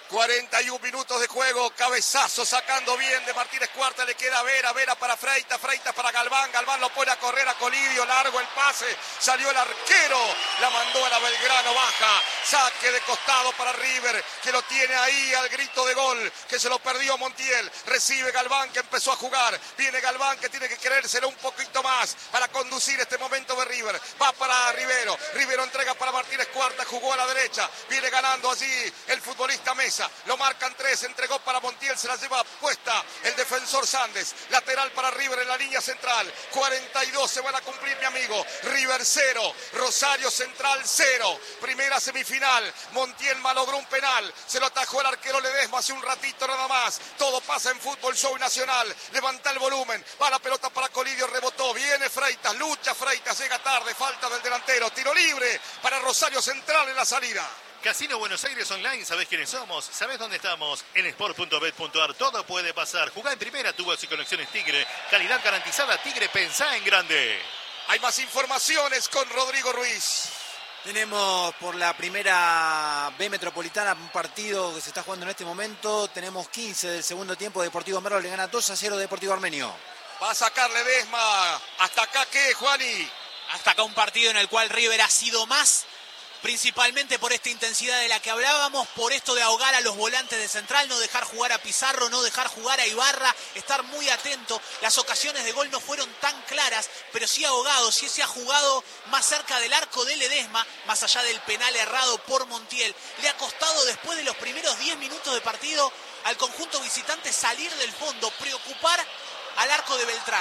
cuarenta y un minutos de juego, cabezazo sacando bien de Martínez Cuarta, le queda Vera, Vera para Freitas, Freitas para Galván, Galván lo pone a correr a Colidio, largo el pase, salió el arquero, la mandó a la Belgrano, baja, saque de costado para River, que lo tiene ahí al grito de gol, que se lo perdió Montiel, recibe Galván que empezó a jugar, viene Galván que tiene que creérselo un poquito más para conducir este momento de River, va para Rivero, Rivero entrega para Martínez Cuarta, jugó a la derecha, viene ganando allí el futbolista Mesa. Lo marcan tres, entregó para Montiel, se la lleva puesta el defensor Sandes, lateral para River en la línea central, cuarenta y dos se van a cumplir, mi amigo. River cero, Rosario Central cero, primera semifinal, Montiel malogró un penal, se lo atajó el arquero Ledesma hace un ratito nada más, todo pasa en Fútbol Show Nacional, levanta el volumen, va la pelota para Colidio, rebotó, viene Freitas, lucha Freitas, llega tarde, falta del delantero, tiro libre para Rosario Central en la salida.
Casino Buenos Aires Online, ¿sabés quiénes somos? ¿Sabés dónde estamos? En sport punto bet punto ar, todo puede pasar. Jugá en primera, tubos y conexiones Tigre. Calidad garantizada, Tigre, pensá en grande.
Hay más informaciones con Rodrigo Ruiz.
Tenemos por la primera B Metropolitana un partido que se está jugando en este momento. Tenemos quince del segundo tiempo. Deportivo Merlo le gana dos a cero Deportivo Armenio.
Va a sacar Ledesma. ¿Hasta acá qué, Juani?
Hasta acá un partido en el cual River ha sido más, principalmente por esta intensidad de la que hablábamos, por esto de ahogar a los volantes de Central, no dejar jugar a Pizarro, no dejar jugar a Ibarra, estar muy atento. Las ocasiones de gol no fueron tan claras, pero sí ahogado, sí se ha jugado más cerca del arco de Ledesma, más allá del penal errado por Montiel. Le ha costado después de los primeros diez minutos de partido al conjunto visitante salir del fondo, preocupar al arco de Beltrán.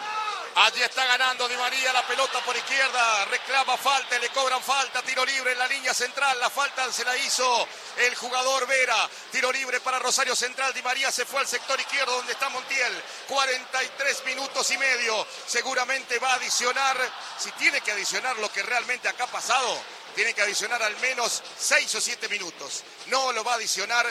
Allí está ganando Di María, la pelota por izquierda, reclama falta, le cobran falta, tiro libre en la línea central, la falta se la hizo el jugador Vera, tiro libre para Rosario Central, Di María se fue al sector izquierdo donde está Montiel, cuarenta y tres minutos y medio, seguramente va a adicionar, si tiene que adicionar lo que realmente acá ha pasado, tiene que adicionar al menos seis o siete minutos, no lo va a adicionar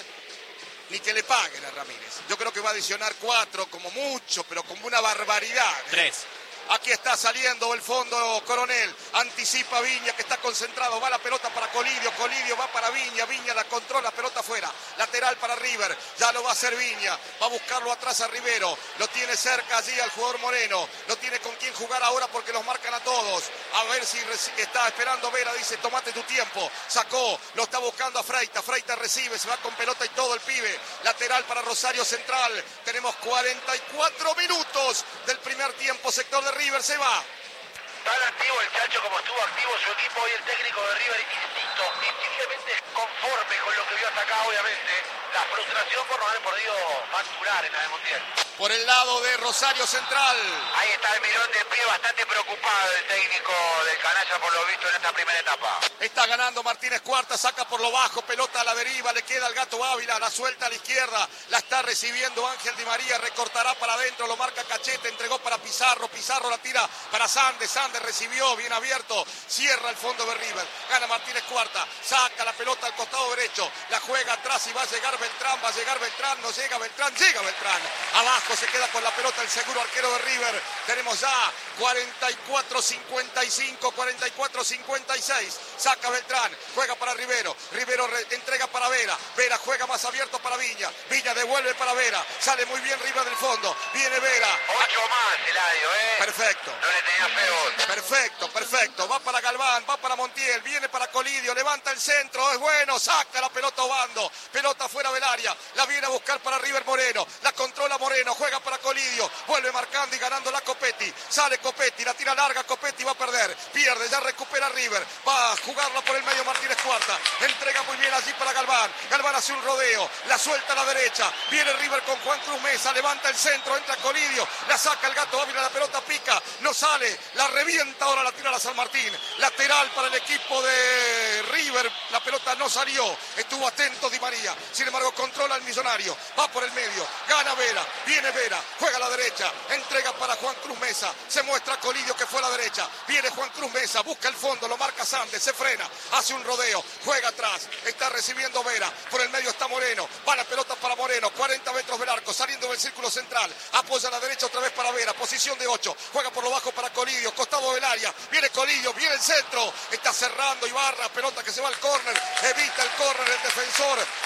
ni que le paguen a Ramírez. Yo creo que va a adicionar cuatro como mucho, pero como una barbaridad. ¿eh?
Tres.
Aquí está saliendo el fondo Coronel, anticipa Viña que está concentrado, va la pelota para Colidio, Colidio va para Viña, Viña la controla, pelota afuera, lateral para River, ya lo va a hacer Viña, va a buscarlo atrás a Rivero, lo tiene cerca allí al jugador Moreno, no tiene con quién jugar ahora porque los marcan a todos, a ver si está esperando Vera, dice tomate tu tiempo, sacó, lo está buscando a Freitas, Freitas recibe, se va con pelota y todo el pibe, lateral para Rosario Central, tenemos cuarenta y cuatro minutos del primer tiempo, sector de River se va.
Tan activo el Chacho como estuvo activo su equipo y el técnico de River, insisto, instintivamente conforme con lo que vio hasta acá, obviamente. La frustración por no haber podido facturar en la de Montiel.
Por el lado de Rosario Central.
Ahí está el Mirón de pie, bastante preocupado el técnico del Canalla por lo visto en esta primera etapa.
Está ganando Martínez Cuarta, saca por lo bajo, pelota a la deriva, le queda al Gato Ávila, la suelta a la izquierda, la está recibiendo Ángel Di María, recortará para adentro, lo marca Cachete, entregó para Pizarro, Pizarro la tira para Sandes, Sandes recibió, bien abierto, cierra el fondo de River, gana Martínez Cuarta, saca la pelota al costado derecho, la juega atrás y va a llegar Beltrán, va a llegar Beltrán, no llega Beltrán, llega Beltrán, abajo se queda con la pelota el seguro arquero de River, tenemos ya cuarenta y cuatro cincuenta y cinco, cuarenta y cuatro cincuenta y seis, saca Beltrán, juega para Rivero, Rivero re, entrega para Vera, Vera juega más abierto para Viña, Viña devuelve para Vera, sale muy bien River del fondo, viene Vera.
Ocho más, Eladio, ¿eh?
Perfecto.
No le tenía feo.
Perfecto, perfecto, va para Galván, va para Montiel, viene para Colidio, levanta el centro, es bueno, saca la pelota Obando, pelota fuera del área, la viene a buscar para River Moreno, la controla Moreno, juega para Colidio, vuelve marcando y ganando la Copetti, sale Copetti, la tira larga, Copetti va a perder, pierde, ya recupera River, va a jugarla por el medio Martínez Cuarta, entrega muy bien allí para Galván, Galván hace un rodeo, la suelta a la derecha, viene River con Juan Cruz Mesa, levanta el centro, entra Colidio, la saca el Gato Ávila, la pelota pica, no sale, la revienta, ahora la tira a la San Martín, lateral para el equipo de River, la pelota no salió, estuvo atento Di María, sin embargo controla el Millonario, va por el medio, gana Vera, viene Vera, juega a la derecha, entrega para Juan Cruz Mesa, se muestra Colidio que fue a la derecha, viene Juan Cruz Mesa, busca el fondo, lo marca Sandes, se frena, hace un rodeo, juega atrás, está recibiendo Vera, por el medio está Moreno, va la pelota para Moreno, cuarenta metros del arco, saliendo del círculo central, apoya a la derecha otra vez para Vera, posición de ocho, juega por lo bajo para Colidio, costado del área, viene Colidio, viene el centro, está cerrando Ibarra, pelota que se va al córner, evita el córner el defensor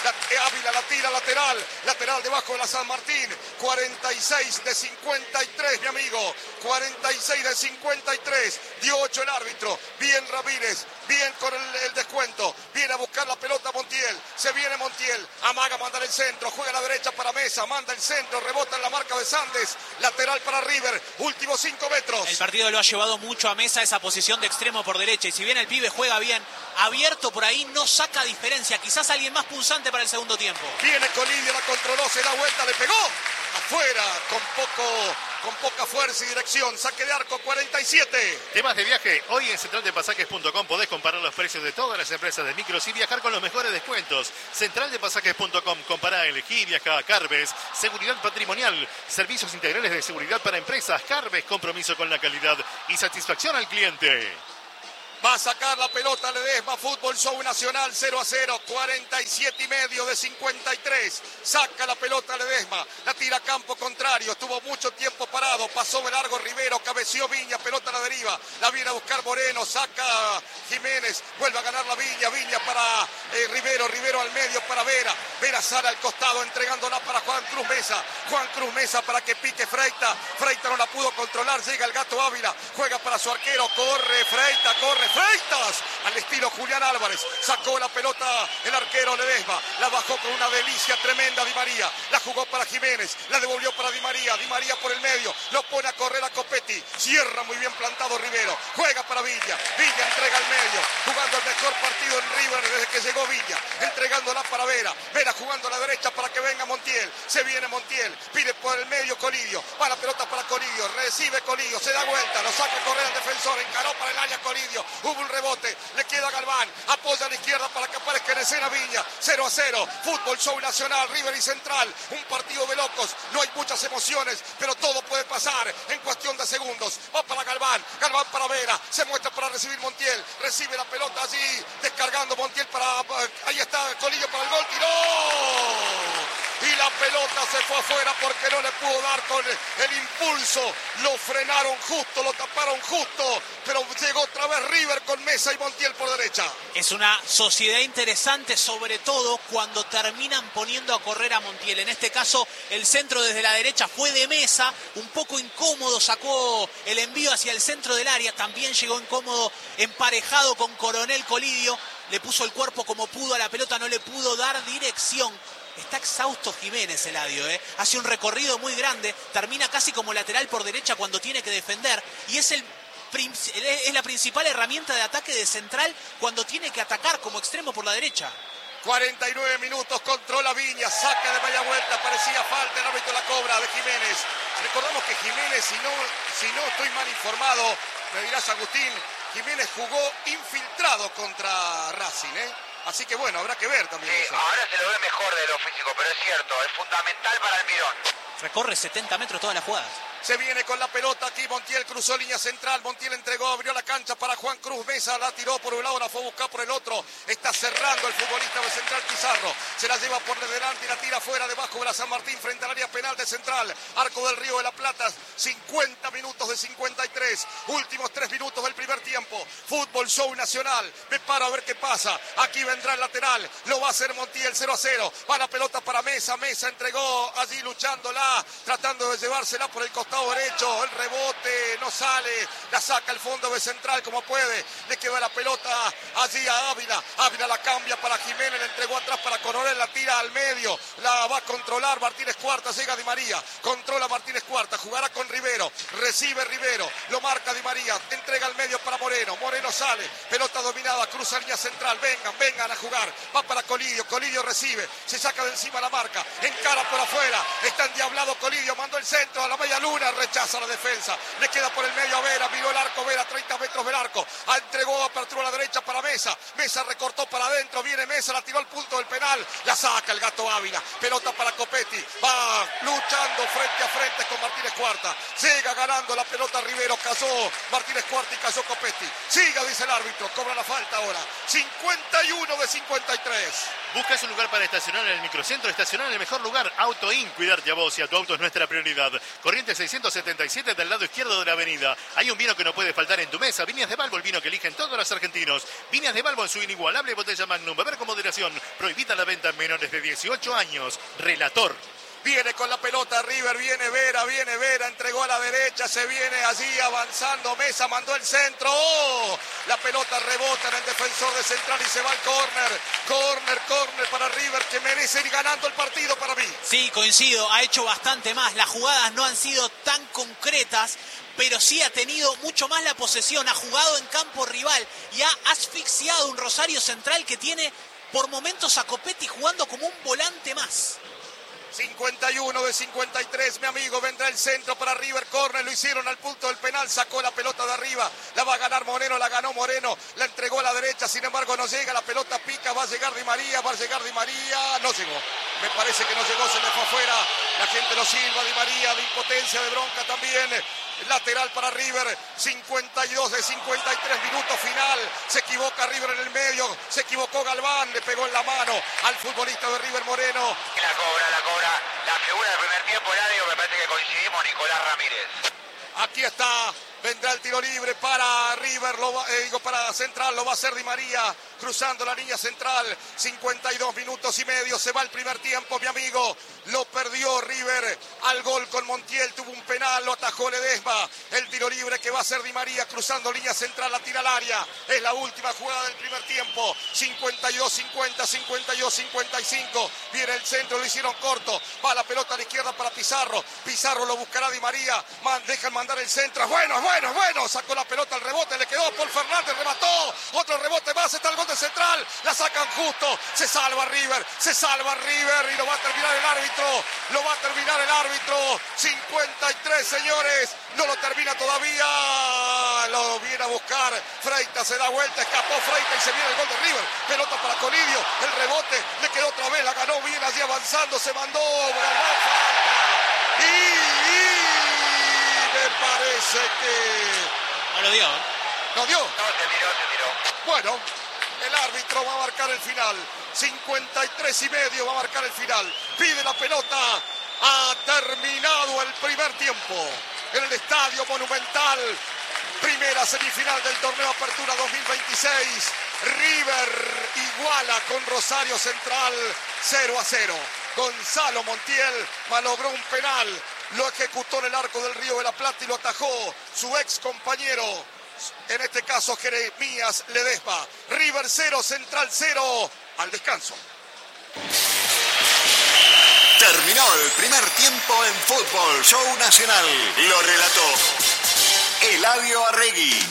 La, Ávila la tira lateral, lateral debajo de la San Martín. cuarenta y seis de cincuenta y tres, mi amigo. cuarenta y seis de cincuenta y tres. Dio ocho el árbitro. Bien Ramírez, bien con el, el descuento. Viene a buscar la pelota Montiel. Se viene Montiel. Amaga, manda el centro. Juega a la derecha para Mesa. Manda el centro. Rebota en la marca de Sandes. Lateral para River. Últimos cinco metros.
El partido lo ha llevado mucho a Mesa esa posición de extremo por derecha. Y si bien el pibe juega bien, abierto por ahí, no saca diferencia. Quizás alguien más punzante para el segundo tiempo.
Viene Colidio, la controló, se da vuelta, le pegó. Afuera, con poco, con poca fuerza y dirección. Saque de arco, cuarenta y siete.
Temas de viaje. Hoy en central de pasajes punto com podés comparar los precios de todas las empresas de micros y viajar con los mejores descuentos. central de pasajes punto com. Compará, elegí, viaja a Carves. Seguridad patrimonial. Servicios integrales de seguridad para empresas. Carves, compromiso con la calidad y satisfacción al cliente.
Va a sacar la pelota Ledesma, Fútbol Show Nacional, cero a cero, cuarenta y siete y medio de cincuenta y tres. Saca la pelota Ledesma, la tira a campo contrario, estuvo mucho tiempo parado, pasó de largo Rivero, cabeció Viña, pelota a la deriva, la viene a buscar Moreno, saca Jiménez, vuelve a ganar la Viña, Viña para eh, Rivero, Rivero al medio para Vera, Vera sale al costado entregándola para Juan Cruz Mesa, Juan Cruz Mesa para que pique Freita, Freita no la pudo controlar, llega el Gato Ávila, juega para su arquero, corre Freita, corre Freitas, al estilo Julián Álvarez, sacó la pelota el arquero Ledesma, la bajó con una delicia tremenda Di María, la jugó para Jiménez, la devolvió para Di María, Di María por el medio, lo pone a correr a Copetti, cierra muy bien plantado Rivero, juega para Villa, Villa entrega al medio, jugando el mejor partido en River desde que llegó Villa, entregándola para Vera, Vera jugando a la derecha para que venga Montiel, se viene Montiel, pide por el medio Colidio, va la pelota para Colidio, recibe Colidio, se da vuelta, lo saca a correr al defensor, encaró para el área Colidio, hubo un rebote, le queda Galván, apoya a la izquierda para que aparezca en escena Viña, cero a cero, Fútbol Show Nacional, River y Central, un partido de locos, no hay muchas emociones, pero todo puede pasar en cuestión de segundos, va para Galván, Galván para Vera, se muestra para recibir Montiel, recibe la pelota allí, descargando Montiel para, ahí está Colidio para el gol, tiró! Y la pelota se fue afuera porque no le pudo dar con el impulso. Lo frenaron justo, lo taparon justo. Pero llegó otra vez River con Mesa y Montiel por derecha.
Es una sociedad interesante, sobre todo cuando terminan poniendo a correr a Montiel. En este caso, el centro desde la derecha fue de Mesa. Un poco incómodo, sacó el envío hacia el centro del área. También llegó incómodo, emparejado con Coronel Colidio. Le puso el cuerpo como pudo a la pelota, no le pudo dar dirección. Está exhausto Jiménez, Eladio, ¿eh? Hace un recorrido muy grande, termina casi como lateral por derecha cuando tiene que defender y es, el, es la principal herramienta de ataque de Central cuando tiene que atacar como extremo por la derecha.
cuarenta y nueve minutos, controla Viña, saca de media vuelta, parecía falta, el árbitro la cobra de Jiménez. Recordamos que Jiménez, si no, si no estoy mal informado, me dirás Agustín, Jiménez jugó infiltrado contra Racing, ¿eh? Así que bueno, habrá que ver también.
Sí,
eso.
Ahora se lo ve mejor de lo físico, pero es cierto, es fundamental para Almirón.
Recorre setenta metros todas las jugadas.
Se viene con la pelota aquí, Montiel cruzó línea central, Montiel entregó, abrió la cancha para Juan Cruz Mesa, la tiró por un lado, la fue a buscar por el otro, está cerrando el futbolista de Central Pizarro, se la lleva por delante y la tira fuera debajo de la San Martín frente al área penal de Central, Arco del Río de la Plata, cincuenta minutos de cincuenta y tres, últimos tres minutos del primer tiempo, Fútbol Show Nacional, me paro a ver qué pasa, aquí vendrá el lateral, lo va a hacer Montiel, cero a cero, va la pelota para Mesa, Mesa entregó allí luchándola, tratando de llevársela por el costado derecho, el rebote no sale, la saca al fondo de Central como puede, le queda la pelota allí a Ávila, Ávila la cambia para Jiménez, le entregó atrás para Coronel, la tira al medio, la va a controlar Martínez Cuarta, llega Di María, controla Martínez Cuarta, jugará con Rivero, recibe Rivero, lo marca Di María, entrega al medio para Moreno, Moreno sale, pelota dominada, cruza línea central, vengan, vengan a jugar, va para Colidio, Colidio recibe, se saca de encima la marca, encara por afuera, está endiablado Colidio, mandó el centro a la media luna, rechaza la defensa, le queda por el medio a Vera, miró el arco, Vera, treinta metros del arco, entregó apertura a la derecha para Mesa, Mesa recortó para adentro, viene Mesa, la tiró al punto del penal, la saca el Gato Ávila, pelota para Copetti, va luchando frente a frente con Martínez Cuarta, llega ganando la pelota Rivero, cayó Martínez Cuarta y cayó Copetti, siga dice el árbitro, cobra la falta ahora, cincuenta y uno de cincuenta y tres.
¿Buscas un lugar para estacionar en el microcentro? Estacionar en el mejor lugar. Auto In, cuidarte a vos y a tu auto es nuestra prioridad. Corrientes seiscientos setenta y siete del lado izquierdo de la avenida. Hay un vino que no puede faltar en tu mesa. Viñas de Balbo, el vino que eligen todos los argentinos. Viñas de Balbo en su inigualable botella Magnum. Beber con moderación. Prohibida la venta en menores de dieciocho años. Relator.
Viene con la pelota River, viene Vera, viene Vera, entregó a la derecha, se viene allí avanzando, Mesa mandó el centro, ¡oh! La pelota rebota en el defensor de Central y se va al córner, córner, córner para River que merece ir ganando el partido para mí.
Sí, coincido, ha hecho bastante más, las jugadas no han sido tan concretas, pero sí ha tenido mucho más la posesión, ha jugado en campo rival y ha asfixiado un Rosario Central que tiene por momentos a Copetti jugando como un volante más.
cincuenta y uno de cincuenta y tres, mi amigo, vendrá el centro para River, córner, lo hicieron al punto del penal, sacó la pelota de arriba, la va a ganar Moreno, la ganó Moreno, la entregó a la derecha, sin embargo no llega, la pelota pica, va a llegar Di María, va a llegar Di María, no llegó, me parece que no llegó, se le fue afuera, la gente lo silba, Di María, de impotencia, de bronca también, lateral para River, cincuenta y dos de cincuenta y tres, minuto final, se equivoca River en el medio, se equivocó Galván, le pegó en la mano al futbolista de River Moreno.
La cobra, la cobra, la figura del primer tiempo, Eladio, me parece que coincidimos, Nicolás Ramírez.
Aquí está, vendrá el tiro libre para River, lo va, eh, digo para Central, lo va a hacer Di María, cruzando la línea central, cincuenta y dos minutos y medio, se va el primer tiempo, mi amigo, lo perdió River, al gol con Montiel, tuvo un penal, lo atajó Ledesma, el tiro libre que va a hacer Di María, cruzando línea central, la tira al área, es la última jugada del primer tiempo, cincuenta y dos cincuenta, cincuenta y dos cincuenta y cinco, viene el centro, lo hicieron corto, va la pelota a la izquierda para Pizarro, Pizarro lo buscará Di María, man, dejan mandar el centro, bueno, bueno, bueno, sacó la pelota al rebote, le quedó Paul Fernández, remató, otro rebote más, está el gol de Central, la sacan justo, se salva River, se salva River y lo va a terminar el árbitro, lo va a terminar el árbitro, cincuenta y tres señores, no lo termina todavía, lo viene a buscar, Freitas se da vuelta, escapó Freitas y se viene el gol de River, pelota para Colidio, el rebote, le quedó otra vez, la ganó bien allí avanzando, se mandó, Galván, falta, y, y me parece que...
No lo dio, ¿eh?
¿No dio?
No, se tiró, se tiró.
Bueno, el árbitro va a marcar el final. cincuenta y tres y medio va a marcar el final. Pide la pelota. Ha terminado el primer tiempo. En el Estadio Monumental. Primera semifinal del torneo Apertura dos mil veintiséis. River iguala con Rosario Central cero a cero. Gonzalo Montiel malogró un penal. Lo ejecutó en el arco del Río de la Plata y lo atajó su ex compañero, en este caso Jeremías Ledesma. River cero, Central cero, al descanso.
Terminó el primer tiempo en Fútbol Show Nacional. Lo relató Eladio Arregui.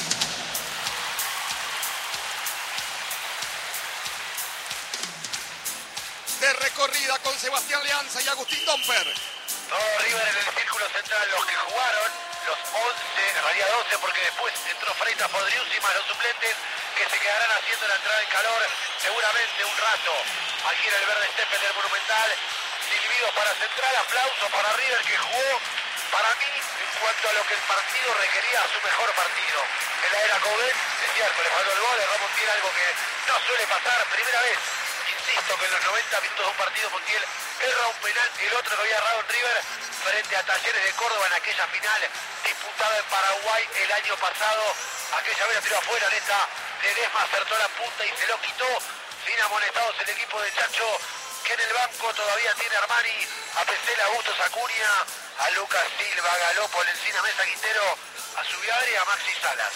De recorrida con Sebastián Leanza y Agustín Domper.
Todo River en el círculo central, los que jugaron, los once, en realidad doce, porque después entró Freitas, Podriuzzi más los suplentes que se quedarán haciendo la entrada en calor seguramente un rato. Aquí en el verde césped del Monumental, silbidos para Central, aplauso para River que jugó, para mí, en cuanto a lo que el partido requería, su mejor partido. En la era Coudet, es cierto, le faltó el gol, erró Montiel, algo que no suele pasar, primera vez. Insisto que en los noventa minutos de un partido Montiel erra un penalti, el otro que había errado en River frente a Talleres de Córdoba en aquella final disputada en Paraguay el año pasado. Aquella vez la tiró afuera, en esta Ledesma acertó la punta y se lo quitó sin amonestados el equipo de Chacho, que en el banco todavía tiene Armani, a Pesela, Augusto Acuña, a Lucas Silva, a Galopol, Encina, Mesa, Quintero, a Subiadre y a Maxi Salas.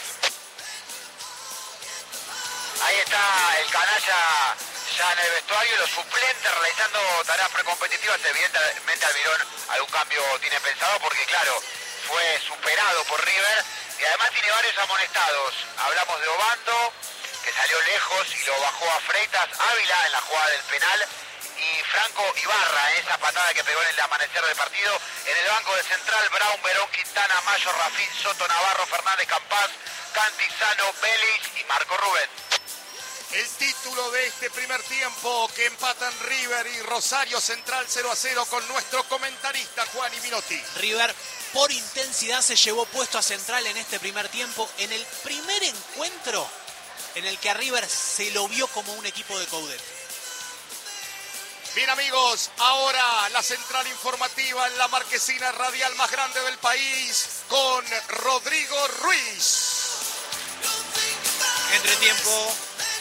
Ahí está el canalla ya en el vestuario, los suplentes realizando tareas precompetitivas. Evidentemente Almirón algún cambio tiene pensado porque claro, fue superado por River y además tiene varios amonestados. Hablamos de Obando, que salió lejos y lo bajó a Freitas, Ávila en la jugada del penal y Franco Ibarra, esa patada que pegó en el amanecer del partido. En el banco de Central, Brown, Verón, Quintana, Mayo, Rafín, Soto, Navarro, Fernández, Campás, Cantizano, Vélez y Marco Rubén.
El título de este primer tiempo que empatan River y Rosario Central cero a cero con nuestro comentarista Juan Minotti.
River por intensidad se llevó puesto a Central en este primer tiempo, en el primer encuentro en el que a River se lo vio como un equipo de Coudet.
Bien amigos, ahora la central informativa en la marquesina radial más grande del país con Rodrigo Ruiz.
Entretiempo,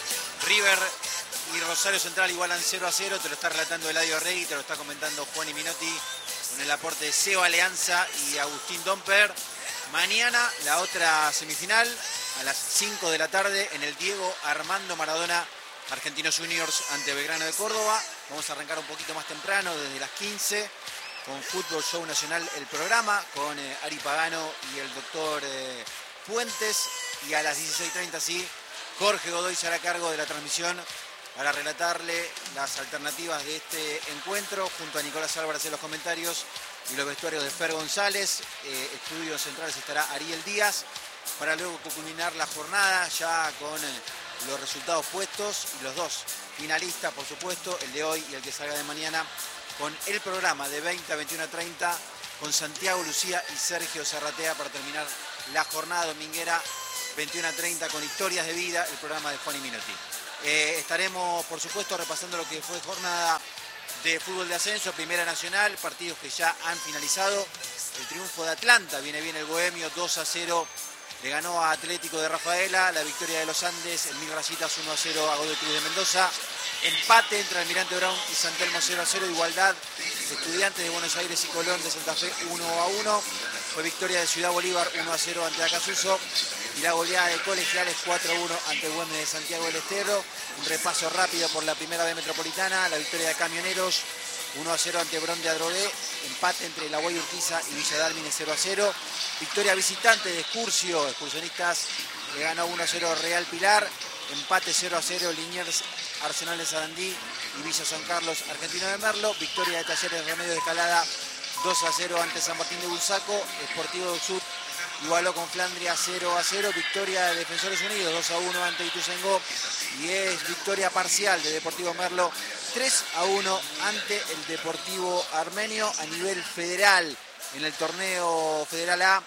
River y Rosario Central igualan cero a cero, te lo está relatando Eladio Rey, te lo está comentando Juan y Minotti con el aporte de Seba Alianza y Agustín Domper. Mañana la otra semifinal a las cinco de la tarde en el Diego Armando Maradona, Argentinos Juniors ante Belgrano de Córdoba. Vamos a arrancar un poquito más temprano, desde las quince, con Fútbol Show Nacional, el programa, con eh, Ari Pagano y el doctor eh, Puentes. Y a las dieciséis treinta, sí, Jorge Godoy se hará cargo de la transmisión para relatarle las alternativas de este encuentro, junto a Nicolás Álvarez en los comentarios y los vestuarios de Fer González. Eh, estudios centrales estará Ariel Díaz, para luego culminar la jornada ya con eh, los resultados puestos y los dos finalistas, por supuesto, el de hoy y el que salga de mañana, con el programa de veinte a veintiuno treinta con Santiago Lucía y Sergio Zarratea para terminar la jornada dominguera veintiuno treinta con Historias de Vida, el programa de Juan y Minotti. Eh, estaremos, por supuesto, repasando lo que fue jornada de fútbol de ascenso, Primera Nacional, partidos que ya han finalizado. El triunfo de Atlanta, viene bien el Bohemio, dos a cero. Le ganó a Atlético de Rafaela, la victoria de los Andes, el Mil Rayitas uno a cero a Godoy Cruz de Mendoza. Empate entre Almirante Brown y San Telmo cero a cero. Igualdad de Estudiantes de Buenos Aires y Colón de Santa Fe uno a uno. Fue victoria de Ciudad Bolívar uno a cero ante Acasuso. Y la goleada de Colegiales cuatro a uno ante Güemes de Santiago del Estero. Un repaso rápido por la primera B metropolitana. La victoria de Camioneros uno a cero ante Bron de Adrogué. Empate entre La Guay Urquiza y Villa Dálmine cero a cero. Victoria visitante de Excursio. Excursionistas le ganó uno a cero Real Pilar. Empate cero a cero Liniers Arsenal de Sarandí y Villa San Carlos Argentino de Merlo. Victoria de Talleres Remedio de Escalada dos a cero ante San Martín de Bursaco. Sportivo del Sur igualó con Flandria cero a cero. Victoria de Defensores Unidos dos a uno ante Ituzaingó. Y es victoria parcial de Deportivo Merlo tres a uno ante el Deportivo Armenio. A nivel federal, en el torneo Federal A,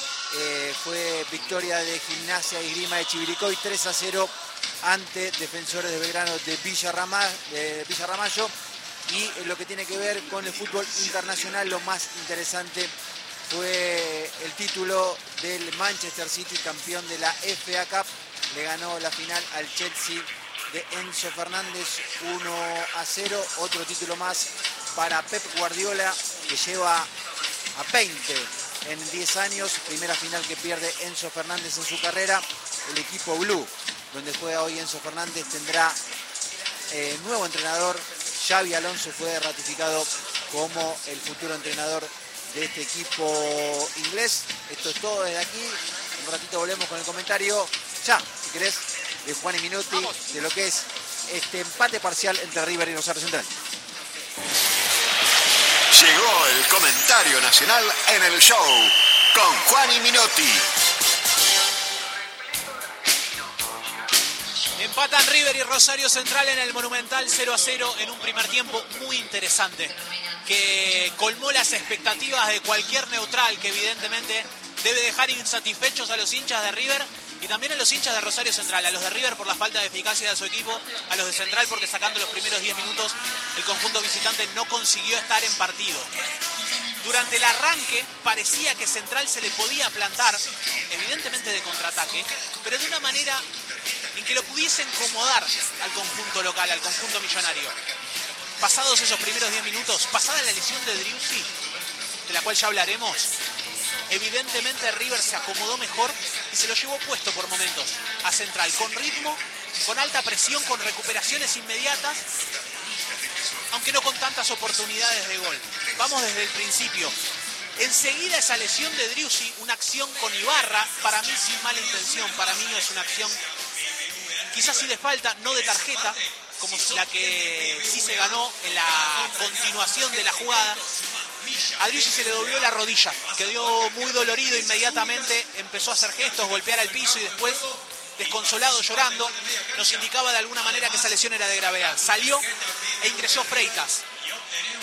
eh, fue victoria de Gimnasia y Esgrima de Chivilcoy tres a cero ante Defensores de Belgrano de Villa, Rama, de Villa Ramallo. Y en lo que tiene que ver con el fútbol internacional, lo más interesante fue el título del Manchester City, campeón de la F A Cup. Le ganó la final al Chelsea de Enzo Fernández uno a cero. Otro título más para Pep Guardiola, que lleva a veinte en diez años. Primera final que pierde Enzo Fernández en su carrera. El equipo Blue, donde juega hoy Enzo Fernández, tendrá eh, nuevo entrenador. Xabi Alonso fue ratificado como el futuro entrenador de este equipo inglés. Esto es todo desde aquí. Un ratito volvemos con el comentario, ya, si querés, de Juan y Minotti, de lo que es este empate parcial entre River y Rosario Central.
Llegó el comentario nacional en el show con Juan y Minotti.
Empatan River y Rosario Central en el Monumental cero a cero en un primer tiempo muy interesante, que colmó las expectativas de cualquier neutral, que evidentemente debe dejar insatisfechos a los hinchas de River y también a los hinchas de Rosario Central. A los de River por la falta de eficacia de su equipo, a los de Central porque sacando los primeros diez minutos el conjunto visitante no consiguió estar en partido. Durante el arranque parecía que Central se le podía plantar, evidentemente de contraataque, pero de una manera en que lo pudiese incomodar al conjunto local, al conjunto millonario. Pasados esos primeros diez minutos, pasada la lesión de Driussi, de la cual ya hablaremos, evidentemente River se acomodó mejor y se lo llevó puesto por momentos a Central, con ritmo, con alta presión, con recuperaciones inmediatas, aunque no con tantas oportunidades de gol. Vamos desde el principio. Enseguida esa lesión de Driussi, una acción con Ibarra, para mí sin mala intención, para mí no es una acción quizás sí de falta, no de tarjeta, como la que sí se ganó en la continuación de la jugada. A Driussi se le dobló la rodilla, quedó muy dolorido inmediatamente, empezó a hacer gestos, golpear al piso y después, desconsolado, llorando, nos indicaba de alguna manera que esa lesión era de gravedad. Salió e ingresó Freitas.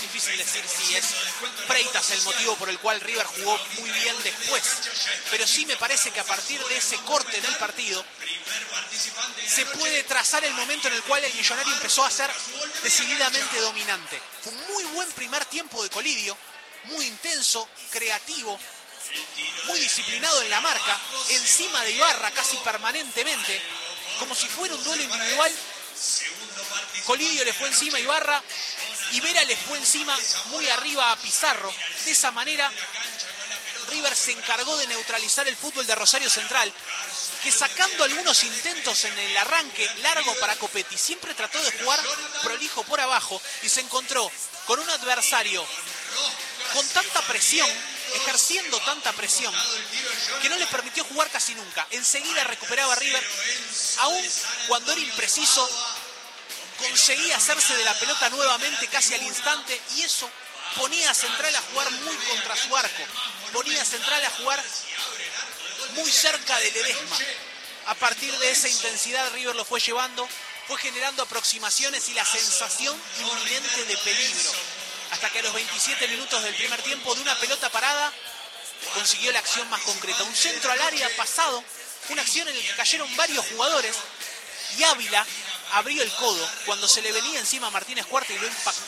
difícil decir si es Freitas el motivo por el cual River jugó muy bien después, pero sí me parece que a partir de ese corte en el partido se puede trazar el momento en el cual el Millonario empezó a ser decididamente dominante. Fue un muy buen primer tiempo de Colidio, muy intenso, creativo, muy disciplinado en la marca, encima de Ibarra casi permanentemente, como si fuera un duelo individual. Colidio le fue encima a Ibarra y Vera le fue encima muy arriba a Pizarro. De esa manera River se encargó de neutralizar el fútbol de Rosario Central, que sacando algunos intentos en el arranque largo para Copetti, siempre trató de jugar prolijo por abajo y se encontró con un adversario con tanta presión, ejerciendo tanta presión, que no le permitió jugar casi nunca. Enseguida recuperaba River, aún cuando era impreciso, conseguía hacerse de la pelota nuevamente casi al instante, y eso ponía a Central a jugar muy contra su arco, ponía a Central a jugar muy cerca de Ledesma. A partir de esa intensidad River lo fue llevando, fue generando aproximaciones y la sensación inminente de peligro, hasta que a los veintisiete minutos del primer tiempo, de una pelota parada, consiguió la acción más concreta. Un centro al área pasado, una acción en la que cayeron varios jugadores, y Ávila abrió el codo cuando se le venía encima a Martínez Cuarta y lo impactó